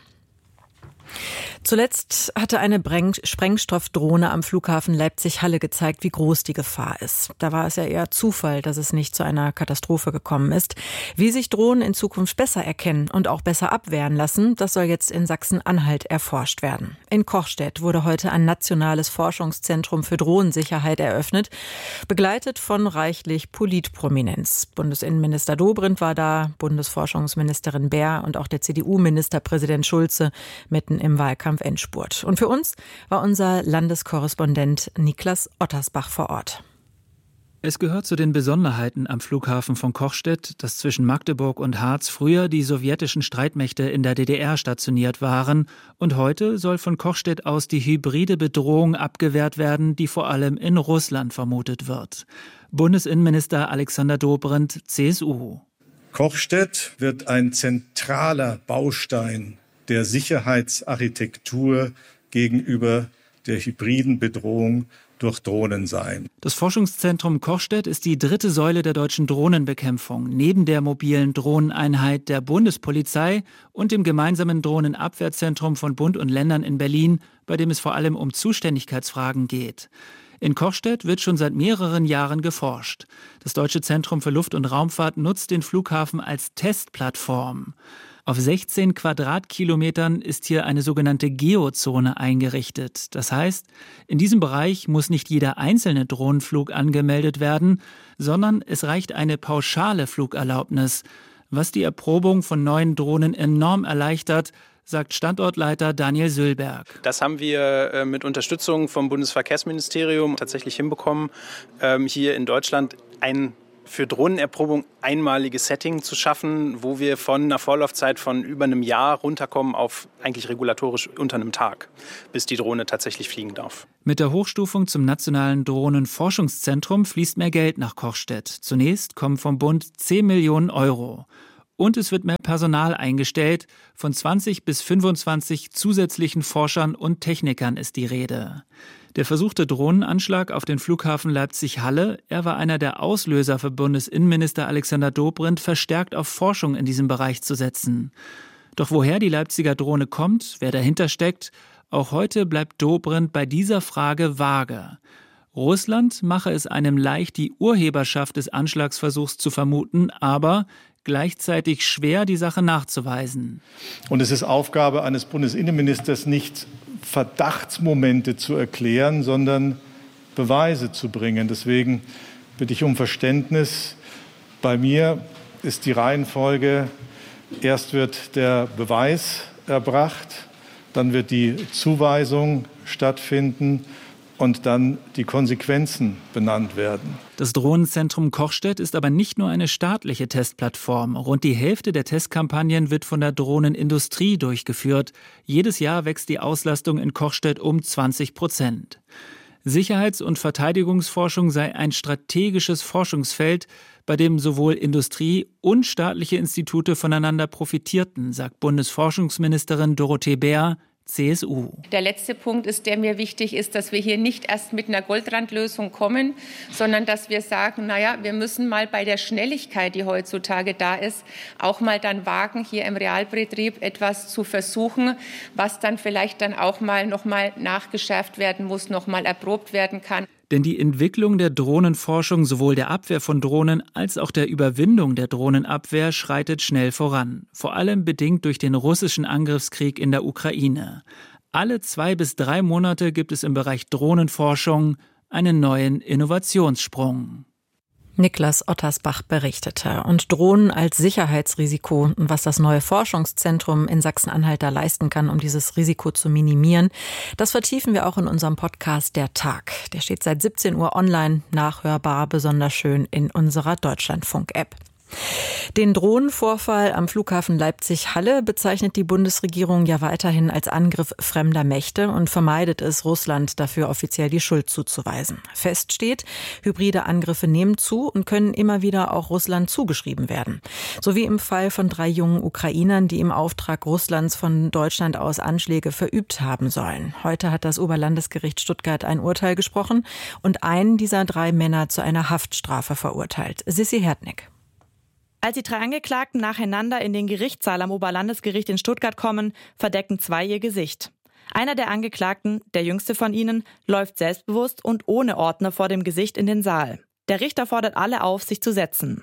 Zuletzt hatte eine Sprengstoffdrohne am Flughafen Leipzig-Halle gezeigt, wie groß die Gefahr ist. Da war es ja eher Zufall, dass es nicht zu einer Katastrophe gekommen ist. Wie sich Drohnen in Zukunft besser erkennen und auch besser abwehren lassen, das soll jetzt in Sachsen-Anhalt erforscht werden. In Kochstedt wurde heute ein nationales Forschungszentrum für Drohnensicherheit eröffnet, begleitet von reichlich Politprominenz. Bundesinnenminister Dobrindt war da, Bundesforschungsministerin Baer und auch der C D U-Ministerpräsident Schulze mitten im Wahlkampf-Endspurt. Und für uns war unser Landeskorrespondent Niklas Ottersbach vor Ort. Es gehört zu den Besonderheiten am Flughafen von Kochstedt, dass zwischen Magdeburg und Harz früher die sowjetischen Streitmächte in der D D R stationiert waren. Und heute soll von Kochstedt aus die hybride Bedrohung abgewehrt werden, die vor allem in Russland vermutet wird. Bundesinnenminister Alexander Dobrindt, C S U. Kochstedt wird ein zentraler Baustein der Sicherheitsarchitektur gegenüber der hybriden Bedrohung durch Drohnen sein. Das Forschungszentrum Kochstedt ist die dritte Säule der deutschen Drohnenbekämpfung, neben der mobilen Drohneneinheit der Bundespolizei und dem gemeinsamen Drohnenabwehrzentrum von Bund und Ländern in Berlin, bei dem es vor allem um Zuständigkeitsfragen geht. In Kochstedt wird schon seit mehreren Jahren geforscht. Das Deutsche Zentrum für Luft- und Raumfahrt nutzt den Flughafen als Testplattform. Auf sechzehn Quadratkilometern ist hier eine sogenannte Geozone eingerichtet. Das heißt, in diesem Bereich muss nicht jeder einzelne Drohnenflug angemeldet werden, sondern es reicht eine pauschale Flugerlaubnis, was die Erprobung von neuen Drohnen enorm erleichtert, sagt Standortleiter Daniel Sülberg. Das haben wir mit Unterstützung vom Bundesverkehrsministerium tatsächlich hinbekommen, hier in Deutschland ein für Drohnenerprobung einmaliges Setting zu schaffen, wo wir von einer Vorlaufzeit von über einem Jahr runterkommen auf eigentlich regulatorisch unter einem Tag, bis die Drohne tatsächlich fliegen darf. Mit der Hochstufung zum Nationalen Drohnenforschungszentrum fließt mehr Geld nach Kochstedt. Zunächst kommen vom Bund zehn Millionen Euro. Und es wird mehr Personal eingestellt. Von zwanzig bis fünfundzwanzig zusätzlichen Forschern und Technikern ist die Rede. Der versuchte Drohnenanschlag auf den Flughafen Leipzig-Halle, er war einer der Auslöser für Bundesinnenminister Alexander Dobrindt, verstärkt auf Forschung in diesem Bereich zu setzen. Doch woher die Leipziger Drohne kommt, wer dahinter steckt, auch heute bleibt Dobrindt bei dieser Frage vage. Russland mache es einem leicht, die Urheberschaft des Anschlagsversuchs zu vermuten, aber gleichzeitig schwer, die Sache nachzuweisen. Und es ist Aufgabe eines Bundesinnenministers, nicht Verdachtsmomente zu erklären, sondern Beweise zu bringen. Deswegen bitte ich um Verständnis. Bei mir ist die Reihenfolge, erst wird der Beweis erbracht, dann wird die Zuweisung stattfinden und dann die Konsequenzen benannt werden. Das Drohnenzentrum Kochstedt ist aber nicht nur eine staatliche Testplattform. Rund die Hälfte der Testkampagnen wird von der Drohnenindustrie durchgeführt. Jedes Jahr wächst die Auslastung in Kochstedt um zwanzig Prozent. Sicherheits- und Verteidigungsforschung sei ein strategisches Forschungsfeld, bei dem sowohl Industrie und staatliche Institute voneinander profitierten, sagt Bundesforschungsministerin Dorothee Bär, C S U. Der letzte Punkt ist, der mir wichtig ist, dass wir hier nicht erst mit einer Goldrandlösung kommen, sondern dass wir sagen, naja, wir müssen mal bei der Schnelligkeit, die heutzutage da ist, auch mal dann wagen, hier im Realbetrieb etwas zu versuchen, was dann vielleicht dann auch mal noch mal nachgeschärft werden muss, noch mal erprobt werden kann. Denn die Entwicklung der Drohnenforschung, sowohl der Abwehr von Drohnen als auch der Überwindung der Drohnenabwehr, schreitet schnell voran. Vor allem bedingt durch den russischen Angriffskrieg in der Ukraine. Alle zwei bis drei Monate gibt es im Bereich Drohnenforschung einen neuen Innovationssprung. Niklas Ottersbach berichtete. Und Drohnen als Sicherheitsrisiko, was das neue Forschungszentrum in Sachsen-Anhalt da leisten kann, um dieses Risiko zu minimieren, das vertiefen wir auch in unserem Podcast Der Tag. Der steht seit siebzehn Uhr online, nachhörbar, besonders schön in unserer Deutschlandfunk-App. Den Drohnenvorfall am Flughafen Leipzig-Halle bezeichnet die Bundesregierung ja weiterhin als Angriff fremder Mächte und vermeidet es, Russland dafür offiziell die Schuld zuzuweisen. Fest steht, hybride Angriffe nehmen zu und können immer wieder auch Russland zugeschrieben werden. So wie im Fall von drei jungen Ukrainern, die im Auftrag Russlands von Deutschland aus Anschläge verübt haben sollen. Heute hat das Oberlandesgericht Stuttgart ein Urteil gesprochen und einen dieser drei Männer zu einer Haftstrafe verurteilt. Sissi Hertnick. Als die drei Angeklagten nacheinander in den Gerichtssaal am Oberlandesgericht in Stuttgart kommen, verdecken zwei ihr Gesicht. Einer der Angeklagten, der jüngste von ihnen, läuft selbstbewusst und ohne Ordner vor dem Gesicht in den Saal. Der Richter fordert alle auf, sich zu setzen.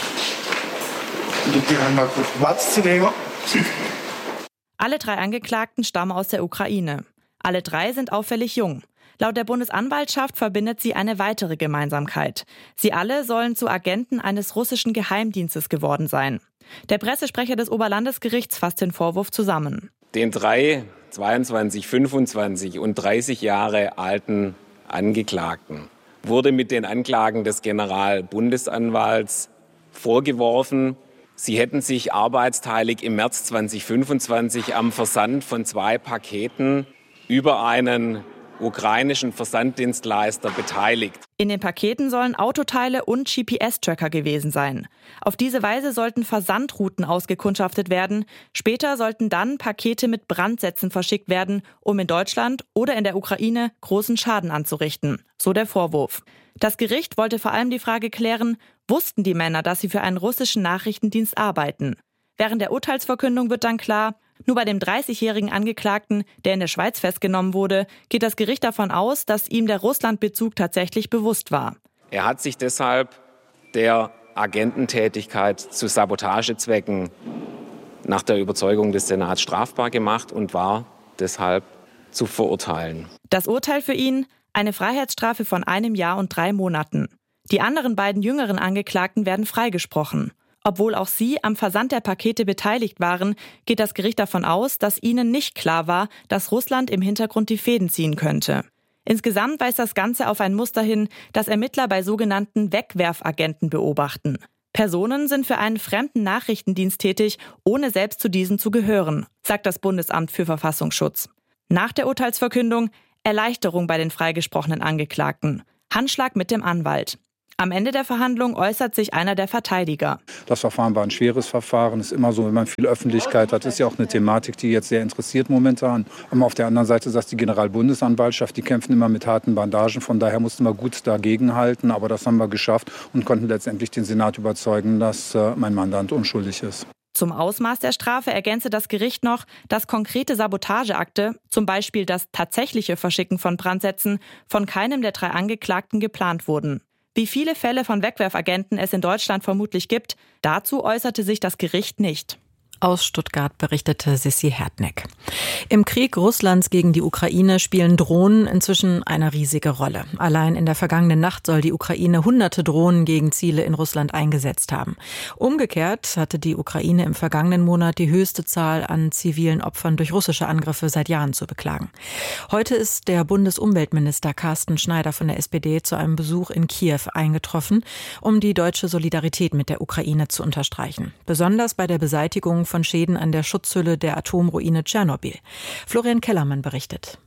Alle drei Angeklagten stammen aus der Ukraine. Alle drei sind auffällig jung. Laut der Bundesanwaltschaft verbindet sie eine weitere Gemeinsamkeit. Sie alle sollen zu Agenten eines russischen Geheimdienstes geworden sein. Der Pressesprecher des Oberlandesgerichts fasst den Vorwurf zusammen. Den drei zweiundzwanzig, fünfundzwanzig und dreißig Jahre alten Angeklagten wurde mit den Anklagen des Generalbundesanwalts vorgeworfen, sie hätten sich arbeitsteilig im März zweitausendfünfundzwanzig am Versand von zwei Paketen über einen ukrainischen Versanddienstleister beteiligt. In den Paketen sollen Autoteile und G P S-Tracker gewesen sein. Auf diese Weise sollten Versandrouten ausgekundschaftet werden. Später sollten dann Pakete mit Brandsätzen verschickt werden, um in Deutschland oder in der Ukraine großen Schaden anzurichten. So der Vorwurf. Das Gericht wollte vor allem die Frage klären, wussten die Männer, dass sie für einen russischen Nachrichtendienst arbeiten? Während der Urteilsverkündung wird dann klar, nur bei dem dreißigjährigen Angeklagten, der in der Schweiz festgenommen wurde, geht das Gericht davon aus, dass ihm der Russlandbezug tatsächlich bewusst war. Er hat sich deshalb der Agententätigkeit zu Sabotagezwecken nach der Überzeugung des Senats strafbar gemacht und war deshalb zu verurteilen. Das Urteil für ihn: eine Freiheitsstrafe von einem Jahr und drei Monaten. Die anderen beiden jüngeren Angeklagten werden freigesprochen. Obwohl auch sie am Versand der Pakete beteiligt waren, geht das Gericht davon aus, dass ihnen nicht klar war, dass Russland im Hintergrund die Fäden ziehen könnte. Insgesamt weist das Ganze auf ein Muster hin, das Ermittler bei sogenannten Wegwerfagenten beobachten. Personen sind für einen fremden Nachrichtendienst tätig, ohne selbst zu diesen zu gehören, sagt das Bundesamt für Verfassungsschutz. Nach der Urteilsverkündung Erleichterung bei den freigesprochenen Angeklagten. Handschlag mit dem Anwalt. Am Ende der Verhandlung äußert sich einer der Verteidiger. Das Verfahren war ein schweres Verfahren. Es ist immer so, wenn man viel Öffentlichkeit hat, ist ja auch eine Thematik, die jetzt sehr interessiert momentan. Aber auf der anderen Seite sagt die Generalbundesanwaltschaft, die kämpfen immer mit harten Bandagen. Von daher mussten wir gut dagegenhalten. Aber das haben wir geschafft und konnten letztendlich den Senat überzeugen, dass äh, mein Mandant unschuldig ist. Zum Ausmaß der Strafe ergänzte das Gericht noch, dass konkrete Sabotageakte, zum Beispiel das tatsächliche Verschicken von Brandsätzen, von keinem der drei Angeklagten geplant wurden. Wie viele Fälle von Wegwerfagenten es in Deutschland vermutlich gibt, dazu äußerte sich das Gericht nicht. Aus Stuttgart berichtete Sissi Hertneck. Im Krieg Russlands gegen die Ukraine spielen Drohnen inzwischen eine riesige Rolle. Allein in der vergangenen Nacht soll die Ukraine hunderte Drohnen gegen Ziele in Russland eingesetzt haben. Umgekehrt hatte die Ukraine im vergangenen Monat die höchste Zahl an zivilen Opfern durch russische Angriffe seit Jahren zu beklagen. Heute ist der Bundesumweltminister Carsten Schneider von der S P D zu einem Besuch in Kiew eingetroffen, um die deutsche Solidarität mit der Ukraine zu unterstreichen. Besonders bei der Beseitigung von Schäden an der Schutzhülle der Atomruine Tschernobyl. Florian Kellermann berichtet.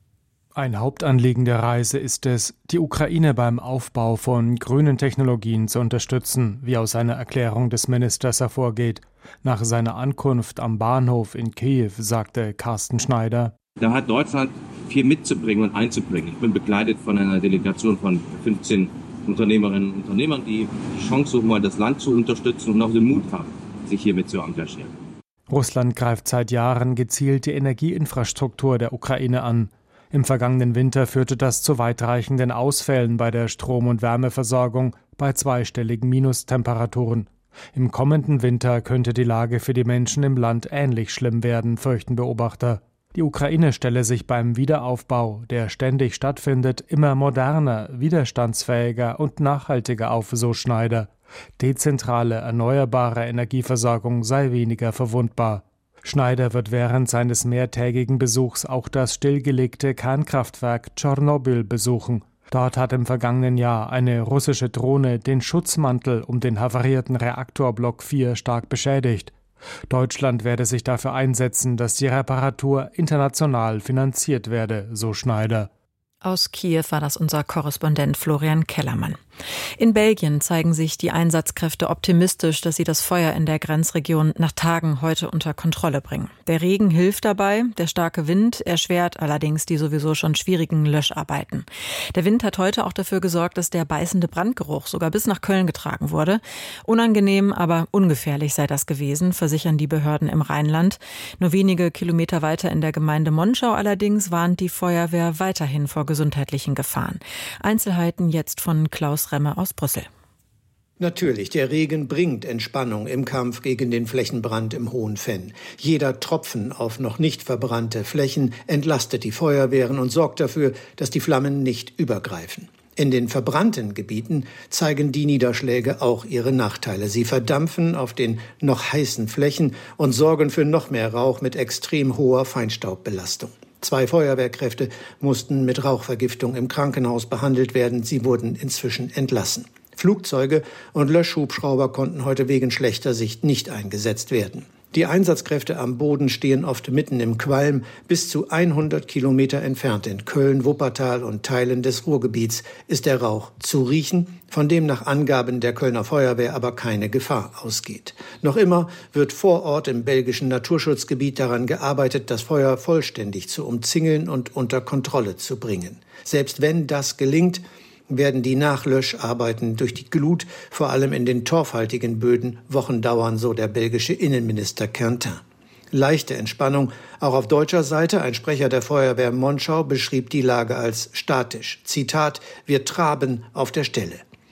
Ein Hauptanliegen der Reise ist es, die Ukraine beim Aufbau von grünen Technologien zu unterstützen, wie aus einer Erklärung des Ministers hervorgeht. Nach seiner Ankunft am Bahnhof in Kiew sagte Carsten Schneider: Da hat Deutschland viel mitzubringen und einzubringen. Ich bin begleitet von einer Delegation von fünfzehn Unternehmerinnen und Unternehmern, die die Chance suchen, mal das Land zu unterstützen und auch den Mut haben, sich hiermit zu engagieren. Russland greift seit Jahren gezielt die Energieinfrastruktur der Ukraine an. Im vergangenen Winter führte das zu weitreichenden Ausfällen bei der Strom- und Wärmeversorgung bei zweistelligen Minustemperaturen. Im kommenden Winter könnte die Lage für die Menschen im Land ähnlich schlimm werden, fürchten Beobachter. Die Ukraine stelle sich beim Wiederaufbau, der ständig stattfindet, immer moderner, widerstandsfähiger und nachhaltiger auf, so Schneider. Dezentrale, erneuerbare Energieversorgung sei weniger verwundbar. Schneider wird während seines mehrtägigen Besuchs auch das stillgelegte Kernkraftwerk Tschernobyl besuchen. Dort hat im vergangenen Jahr eine russische Drohne den Schutzmantel um den havarierten Reaktorblock vier stark beschädigt. Deutschland werde sich dafür einsetzen, dass die Reparatur international finanziert werde, so Schneider. Aus Kiew war das unser Korrespondent Florian Kellermann. In Belgien zeigen sich die Einsatzkräfte optimistisch, dass sie das Feuer in der Grenzregion nach Tagen heute unter Kontrolle bringen. Der Regen hilft dabei, der starke Wind erschwert allerdings die sowieso schon schwierigen Löscharbeiten. Der Wind hat heute auch dafür gesorgt, dass der beißende Brandgeruch sogar bis nach Köln getragen wurde. Unangenehm, aber ungefährlich sei das gewesen, versichern die Behörden im Rheinland. Nur wenige Kilometer weiter in der Gemeinde Monschau allerdings warnt die Feuerwehr weiterhin vor gesundheitlichen Gefahren. Einzelheiten jetzt von Klaus Remme aus Brüssel. Natürlich, der Regen bringt Entspannung im Kampf gegen den Flächenbrand im Hohen Venn. Jeder Tropfen auf noch nicht verbrannte Flächen entlastet die Feuerwehren und sorgt dafür, dass die Flammen nicht übergreifen. In den verbrannten Gebieten zeigen die Niederschläge auch ihre Nachteile. Sie verdampfen auf den noch heißen Flächen und sorgen für noch mehr Rauch mit extrem hoher Feinstaubbelastung. Zwei Feuerwehrkräfte mussten mit Rauchvergiftung im Krankenhaus behandelt werden. Sie wurden inzwischen entlassen. Flugzeuge und Löschhubschrauber konnten heute wegen schlechter Sicht nicht eingesetzt werden. Die Einsatzkräfte am Boden stehen oft mitten im Qualm, bis zu hundert Kilometer entfernt in Köln, Wuppertal und Teilen des Ruhrgebiets ist der Rauch zu riechen, von dem nach Angaben der Kölner Feuerwehr aber keine Gefahr ausgeht. Noch immer wird vor Ort im belgischen Naturschutzgebiet daran gearbeitet, das Feuer vollständig zu umzingeln und unter Kontrolle zu bringen. Selbst wenn das gelingt, werden die Nachlöscharbeiten durch die Glut, vor allem in den torfhaltigen Böden, Wochen dauern, so der belgische Innenminister Quentin. Leichte Entspannung auch auf deutscher Seite. Ein Sprecher der Feuerwehr Monschau beschrieb die Lage als statisch. Zitat: Wir traben auf der Stelle.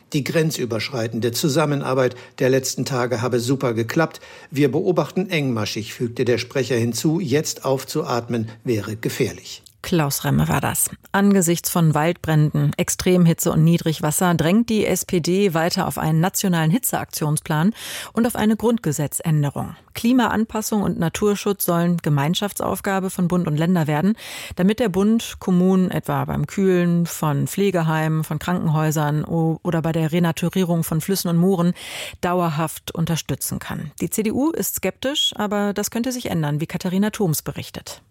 Die grenzüberschreitende Zusammenarbeit der letzten Tage habe super geklappt. Wir beobachten engmaschig, fügte der Sprecher hinzu. Jetzt aufzuatmen wäre gefährlich. Klaus Remme war das. Angesichts von Waldbränden, Extremhitze und Niedrigwasser drängt die S P D weiter auf einen nationalen Hitzeaktionsplan und auf eine Grundgesetzänderung. Klimaanpassung und Naturschutz sollen Gemeinschaftsaufgabe von Bund und Länder werden, damit der Bund Kommunen etwa beim Kühlen von Pflegeheimen, von Krankenhäusern oder bei der Renaturierung von Flüssen und Mooren dauerhaft unterstützen kann. Die C D U ist skeptisch, aber das könnte sich ändern, wie Katharina Thoms berichtet.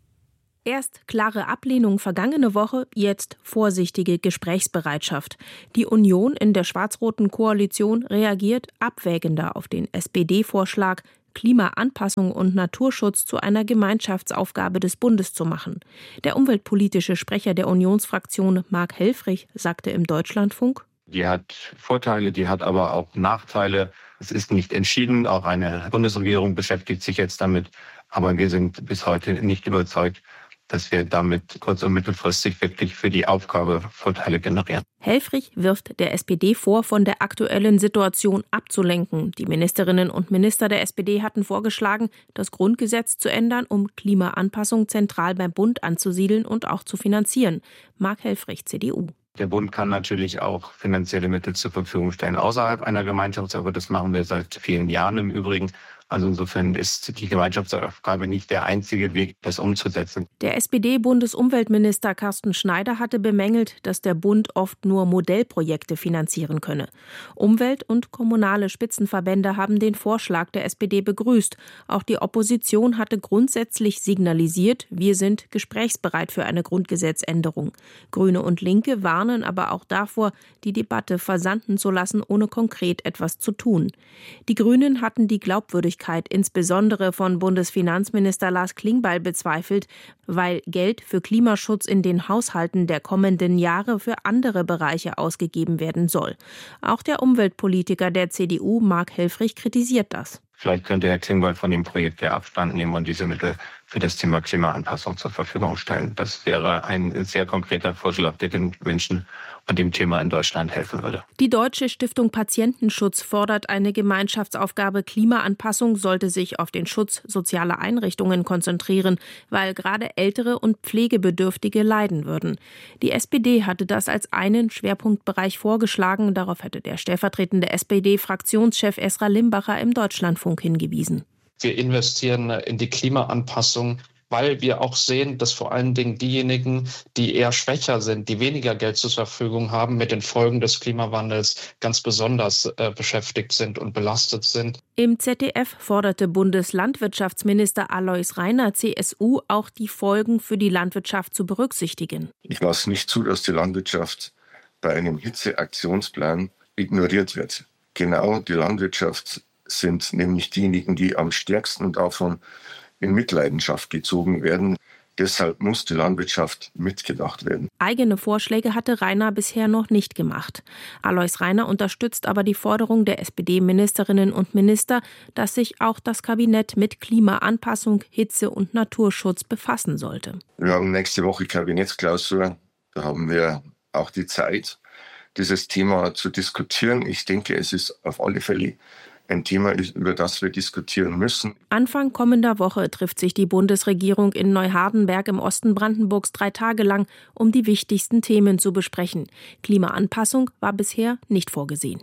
Erst klare Ablehnung vergangene Woche, jetzt vorsichtige Gesprächsbereitschaft. Die Union in der schwarz-roten Koalition reagiert abwägender auf den S P D-Vorschlag, Klimaanpassung und Naturschutz zu einer Gemeinschaftsaufgabe des Bundes zu machen. Der umweltpolitische Sprecher der Unionsfraktion, Marc Helfrich, sagte im Deutschlandfunk: Die hat Vorteile, die hat aber auch Nachteile. Es ist nicht entschieden. Auch eine Bundesregierung beschäftigt sich jetzt damit. Aber wir sind bis heute nicht überzeugt, dass wir damit kurz- und mittelfristig wirklich für die Aufgabe Vorteile generieren. Helfrich wirft der S P D vor, von der aktuellen Situation abzulenken. Die Ministerinnen und Minister der S P D hatten vorgeschlagen, das Grundgesetz zu ändern, um Klimaanpassung zentral beim Bund anzusiedeln und auch zu finanzieren. Marc Helfrich, C D U. Der Bund kann natürlich auch finanzielle Mittel zur Verfügung stellen außerhalb einer Gemeinschaftsaufgabe. Das machen wir seit vielen Jahren im Übrigen. Also insofern ist die Gemeinschaftsaufgabe nicht der einzige Weg, das umzusetzen. Der S P D-Bundesumweltminister Carsten Schneider hatte bemängelt, dass der Bund oft nur Modellprojekte finanzieren könne. Umwelt- und kommunale Spitzenverbände haben den Vorschlag der S P D begrüßt. Auch die Opposition hatte grundsätzlich signalisiert, wir sind gesprächsbereit für eine Grundgesetzänderung. Grüne und Linke warnen aber auch davor, die Debatte versanden zu lassen, ohne konkret etwas zu tun. Die Grünen hatten die Glaubwürdigkeit insbesondere von Bundesfinanzminister Lars Klingbeil bezweifelt, weil Geld für Klimaschutz in den Haushalten der kommenden Jahre für andere Bereiche ausgegeben werden soll. Auch der Umweltpolitiker der C D U, Marc Helfrich, kritisiert das. Vielleicht könnte Herr Klingbeil von dem Projekt ja Abstand nehmen und diese Mittel für das Thema Klimaanpassung zur Verfügung stellen. Das wäre ein sehr konkreter Vorschlag, der den Menschen und dem Thema in Deutschland helfen würde. Die Deutsche Stiftung Patientenschutz fordert eine Gemeinschaftsaufgabe. Klimaanpassung sollte sich auf den Schutz sozialer Einrichtungen konzentrieren, weil gerade Ältere und Pflegebedürftige leiden würden. Die S P D hatte das als einen Schwerpunktbereich vorgeschlagen. Darauf hätte der stellvertretende S P D-Fraktionschef Esra Limbacher im Deutschlandfunk hingewiesen. Wir investieren in die Klimaanpassung, weil wir auch sehen, dass vor allen Dingen diejenigen, die eher schwächer sind, die weniger Geld zur Verfügung haben, mit den Folgen des Klimawandels ganz besonders äh, beschäftigt sind und belastet sind. Im Z D F forderte Bundeslandwirtschaftsminister Alois Rainer, C S U, auch die Folgen für die Landwirtschaft zu berücksichtigen. Ich lasse nicht zu, dass die Landwirtschaft bei einem Hitzeaktionsplan ignoriert wird. Genau die Landwirtschaft sind nämlich diejenigen, die am stärksten davon in Mitleidenschaft gezogen werden. Deshalb muss die Landwirtschaft mitgedacht werden. Eigene Vorschläge hatte Rainer bisher noch nicht gemacht. Alois Rainer unterstützt aber die Forderung der S P D-Ministerinnen und Minister, dass sich auch das Kabinett mit Klimaanpassung, Hitze- und Naturschutz befassen sollte. Wir haben nächste Woche Kabinettsklausur. Da haben wir auch die Zeit, dieses Thema zu diskutieren. Ich denke, es ist auf alle Fälle ein Thema, über das wir diskutieren müssen. Anfang kommender Woche trifft sich die Bundesregierung in Neuhardenberg im Osten Brandenburgs drei Tage lang, um die wichtigsten Themen zu besprechen. Klimaanpassung war bisher nicht vorgesehen.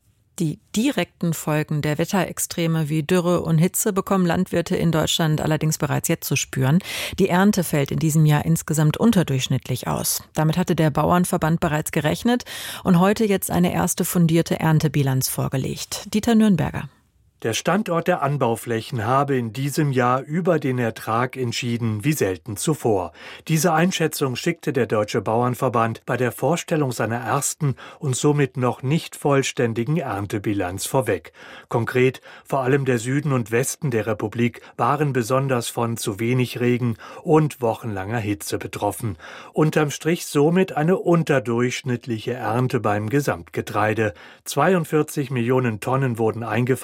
Die direkten Folgen der Wetterextreme wie Dürre und Hitze bekommen Landwirte in Deutschland allerdings bereits jetzt zu spüren. Die Ernte fällt in diesem Jahr insgesamt unterdurchschnittlich aus. Damit hatte der Bauernverband bereits gerechnet und heute jetzt eine erste fundierte Erntebilanz vorgelegt. Dieter Nürnberger. Der Standort der Anbauflächen habe in diesem Jahr über den Ertrag entschieden wie selten zuvor. Diese Einschätzung schickte der Deutsche Bauernverband bei der Vorstellung seiner ersten und somit noch nicht vollständigen Erntebilanz vorweg. Konkret, vor allem der Süden und Westen der Republik waren besonders von zu wenig Regen und wochenlanger Hitze betroffen. Unterm Strich somit eine unterdurchschnittliche Ernte beim Gesamtgetreide. zweiundvierzig Millionen Tonnen wurden eingefahren,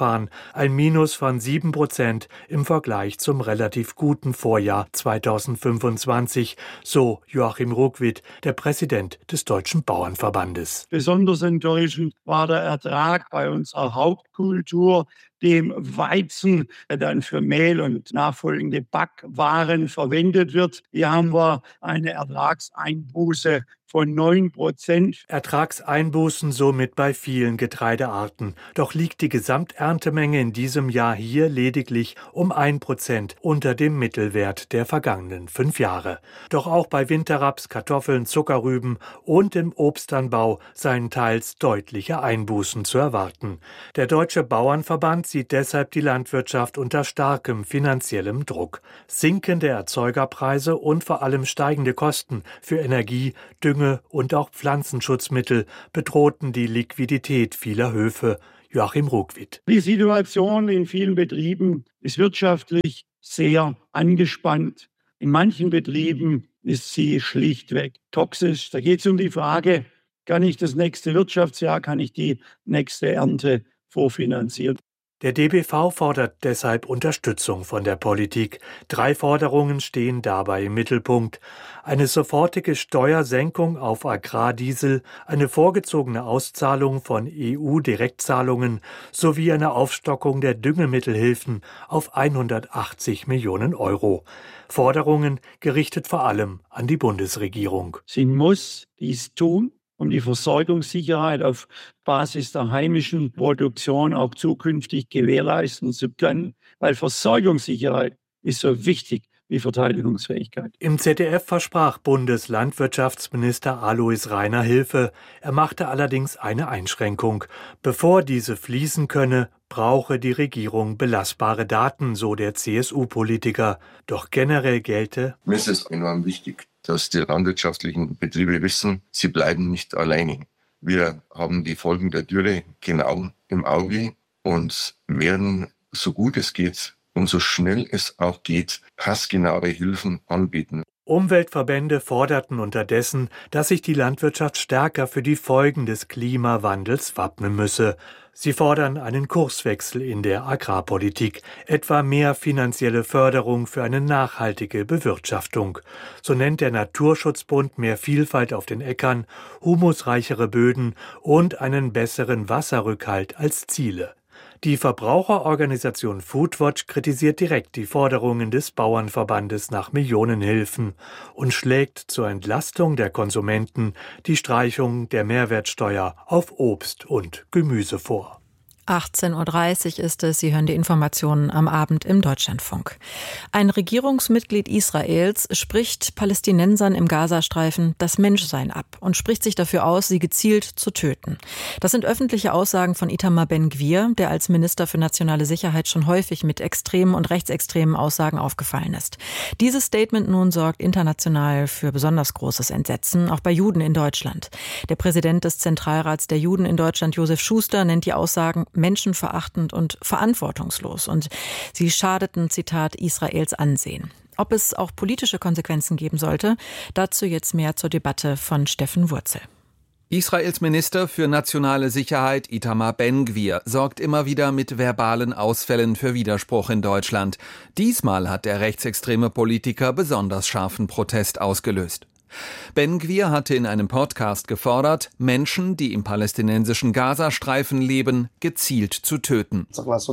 ein Minus von sieben Prozent im Vergleich zum relativ guten Vorjahr zweitausendfünfundzwanzig, so Joachim Ruckwied, der Präsident des Deutschen Bauernverbandes. Besonders enttäuschend war der Ertrag bei unserer Hauptkultur, dem Weizen, der dann für Mehl und nachfolgende Backwaren verwendet wird. Hier haben wir eine Ertragseinbuße von neun Prozent. Ertragseinbußen somit bei vielen Getreidearten. Doch liegt die Gesamterntemenge in diesem Jahr hier lediglich um ein Prozent unter dem Mittelwert der vergangenen fünf Jahre. Doch auch bei Winterraps, Kartoffeln, Zuckerrüben und im Obstanbau seien teils deutliche Einbußen zu erwarten. Der Deutsche Bauernverband sieht deshalb die Landwirtschaft unter starkem finanziellem Druck. Sinkende Erzeugerpreise und vor allem steigende Kosten für Energie, Dünger und auch Pflanzenschutzmittel bedrohten die Liquidität vieler Höfe. Joachim Ruckwied. Die Situation in vielen Betrieben ist wirtschaftlich sehr angespannt. In manchen Betrieben ist sie schlichtweg toxisch. Da geht es um die Frage, kann ich das nächste Wirtschaftsjahr, kann ich die nächste Ernte vorfinanzieren? Der D B V fordert deshalb Unterstützung von der Politik. Drei Forderungen stehen dabei im Mittelpunkt. Eine sofortige Steuersenkung auf Agrardiesel, eine vorgezogene Auszahlung von E U-Direktzahlungen sowie eine Aufstockung der Düngemittelhilfen auf hundertachtzig Millionen Euro. Forderungen gerichtet vor allem an die Bundesregierung. Sie muss dies tun, um die Versorgungssicherheit auf Basis der heimischen Produktion auch zukünftig gewährleisten zu können, weil Versorgungssicherheit ist so wichtig wie Verteidigungsfähigkeit. Im Z D F versprach Bundeslandwirtschaftsminister Alois Rainer Hilfe. Er machte allerdings eine Einschränkung. Bevor diese fließen könne, brauche die Regierung belastbare Daten, so der C S U-Politiker. Doch generell gelte: Mir ist es enorm wichtig, dass die landwirtschaftlichen Betriebe wissen, sie bleiben nicht alleine. Wir haben die Folgen der Dürre genau im Auge und werden, so gut es geht und so schnell es auch geht, passgenaue Hilfen anbieten. Umweltverbände forderten unterdessen, dass sich die Landwirtschaft stärker für die Folgen des Klimawandels wappnen müsse. Sie fordern einen Kurswechsel in der Agrarpolitik, etwa mehr finanzielle Förderung für eine nachhaltige Bewirtschaftung. So nennt der Naturschutzbund mehr Vielfalt auf den Äckern, humusreichere Böden und einen besseren Wasserrückhalt als Ziele. Die Verbraucherorganisation Foodwatch kritisiert direkt die Forderungen des Bauernverbandes nach Millionenhilfen und schlägt zur Entlastung der Konsumenten die Streichung der Mehrwertsteuer auf Obst und Gemüse vor. achtzehn Uhr dreißig ist es. Sie hören die Informationen am Abend im Deutschlandfunk. Ein Regierungsmitglied Israels spricht Palästinensern im Gazastreifen das Menschsein ab und spricht sich dafür aus, sie gezielt zu töten. Das sind öffentliche Aussagen von Itamar Ben-Gvir, der als Minister für nationale Sicherheit schon häufig mit extremen und rechtsextremen Aussagen aufgefallen ist. Dieses Statement nun sorgt international für besonders großes Entsetzen, auch bei Juden in Deutschland. Der Präsident des Zentralrats der Juden in Deutschland, Josef Schuster, nennt die Aussagen menschenverachtend und verantwortungslos. Und sie schadeten, Zitat, Israels Ansehen. Ob es auch politische Konsequenzen geben sollte, dazu jetzt mehr zur Debatte von Steffen Wurzel. Israels Minister für nationale Sicherheit Itamar Ben-Gvir sorgt immer wieder mit verbalen Ausfällen für Widerspruch in Deutschland. Diesmal hat der rechtsextreme Politiker besonders scharfen Protest ausgelöst. Ben-Gvir hatte in einem Podcast gefordert, Menschen, die im palästinensischen Gazastreifen leben, gezielt zu töten.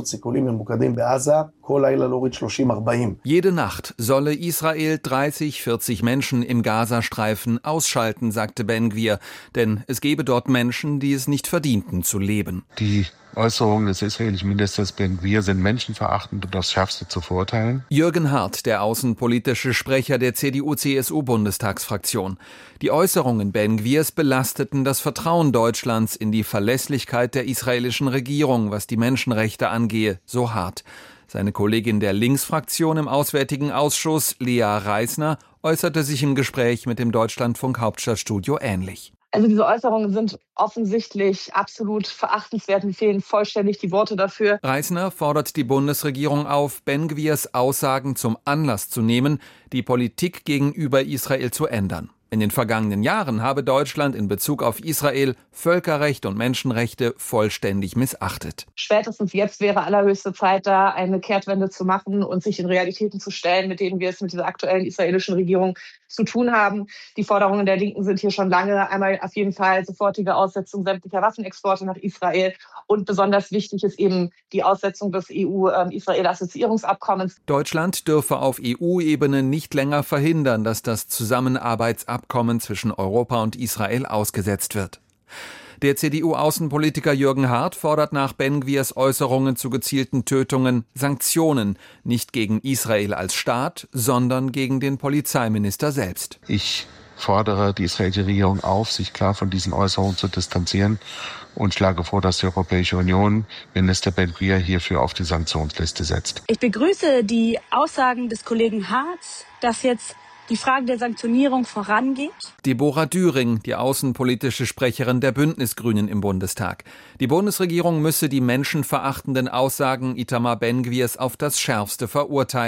Jede Nacht solle Israel dreißig, vierzig Menschen im Gazastreifen ausschalten, sagte Ben-Gvir, denn es gebe dort Menschen, die es nicht verdienten zu leben. Die Äußerungen des israelischen Ministers Ben-Gvir sind menschenverachtend und aufs Schärfste zu verurteilen. Jürgen Hart, der außenpolitische Sprecher der C D U C S U-Bundestagsfraktion. Die Äußerungen Ben-Gvirs belasteten das Vertrauen Deutschlands in die Verlässlichkeit der israelischen Regierung, was die Menschenrechte angehe, so hart. Seine Kollegin der Linksfraktion im Auswärtigen Ausschuss, Lea Reisner, äußerte sich im Gespräch mit dem Deutschlandfunk Hauptstadtstudio ähnlich. Also diese Äußerungen sind offensichtlich absolut verachtenswert. Mir fehlen vollständig die Worte dafür. Reisner fordert die Bundesregierung auf, Ben-Gvirs Aussagen zum Anlass zu nehmen, die Politik gegenüber Israel zu ändern. In den vergangenen Jahren habe Deutschland in Bezug auf Israel Völkerrecht und Menschenrechte vollständig missachtet. Spätestens jetzt wäre allerhöchste Zeit, da eine Kehrtwende zu machen und sich den Realitäten zu stellen, mit denen wir es mit dieser aktuellen israelischen Regierung zu tun haben. Die Forderungen der Linken sind hier schon lange. Einmal auf jeden Fall sofortige Aussetzung sämtlicher Waffenexporte nach Israel. Und besonders wichtig ist eben die Aussetzung des E U-Israel-Assoziierungsabkommens. Deutschland dürfe auf E U-Ebene nicht länger verhindern, dass das Zusammenarbeitsabkommen zwischen Europa und Israel ausgesetzt wird. Der C D U-Außenpolitiker Jürgen Hart fordert nach Ben-Gvirs Äußerungen zu gezielten Tötungen Sanktionen, nicht gegen Israel als Staat, sondern gegen den Polizeiminister selbst. Ich fordere die israelische Regierung auf, sich klar von diesen Äußerungen zu distanzieren und schlage vor, dass die Europäische Union Minister Ben-Gvir hierfür auf die Sanktionsliste setzt. Ich begrüße die Aussagen des Kollegen Hart, dass jetzt die Frage der Sanktionierung vorangeht. Deborah Düring, die außenpolitische Sprecherin der Bündnisgrünen im Bundestag. Die Bundesregierung müsse die menschenverachtenden Aussagen Itamar Ben-Gvirs auf das Schärfste verurteilen.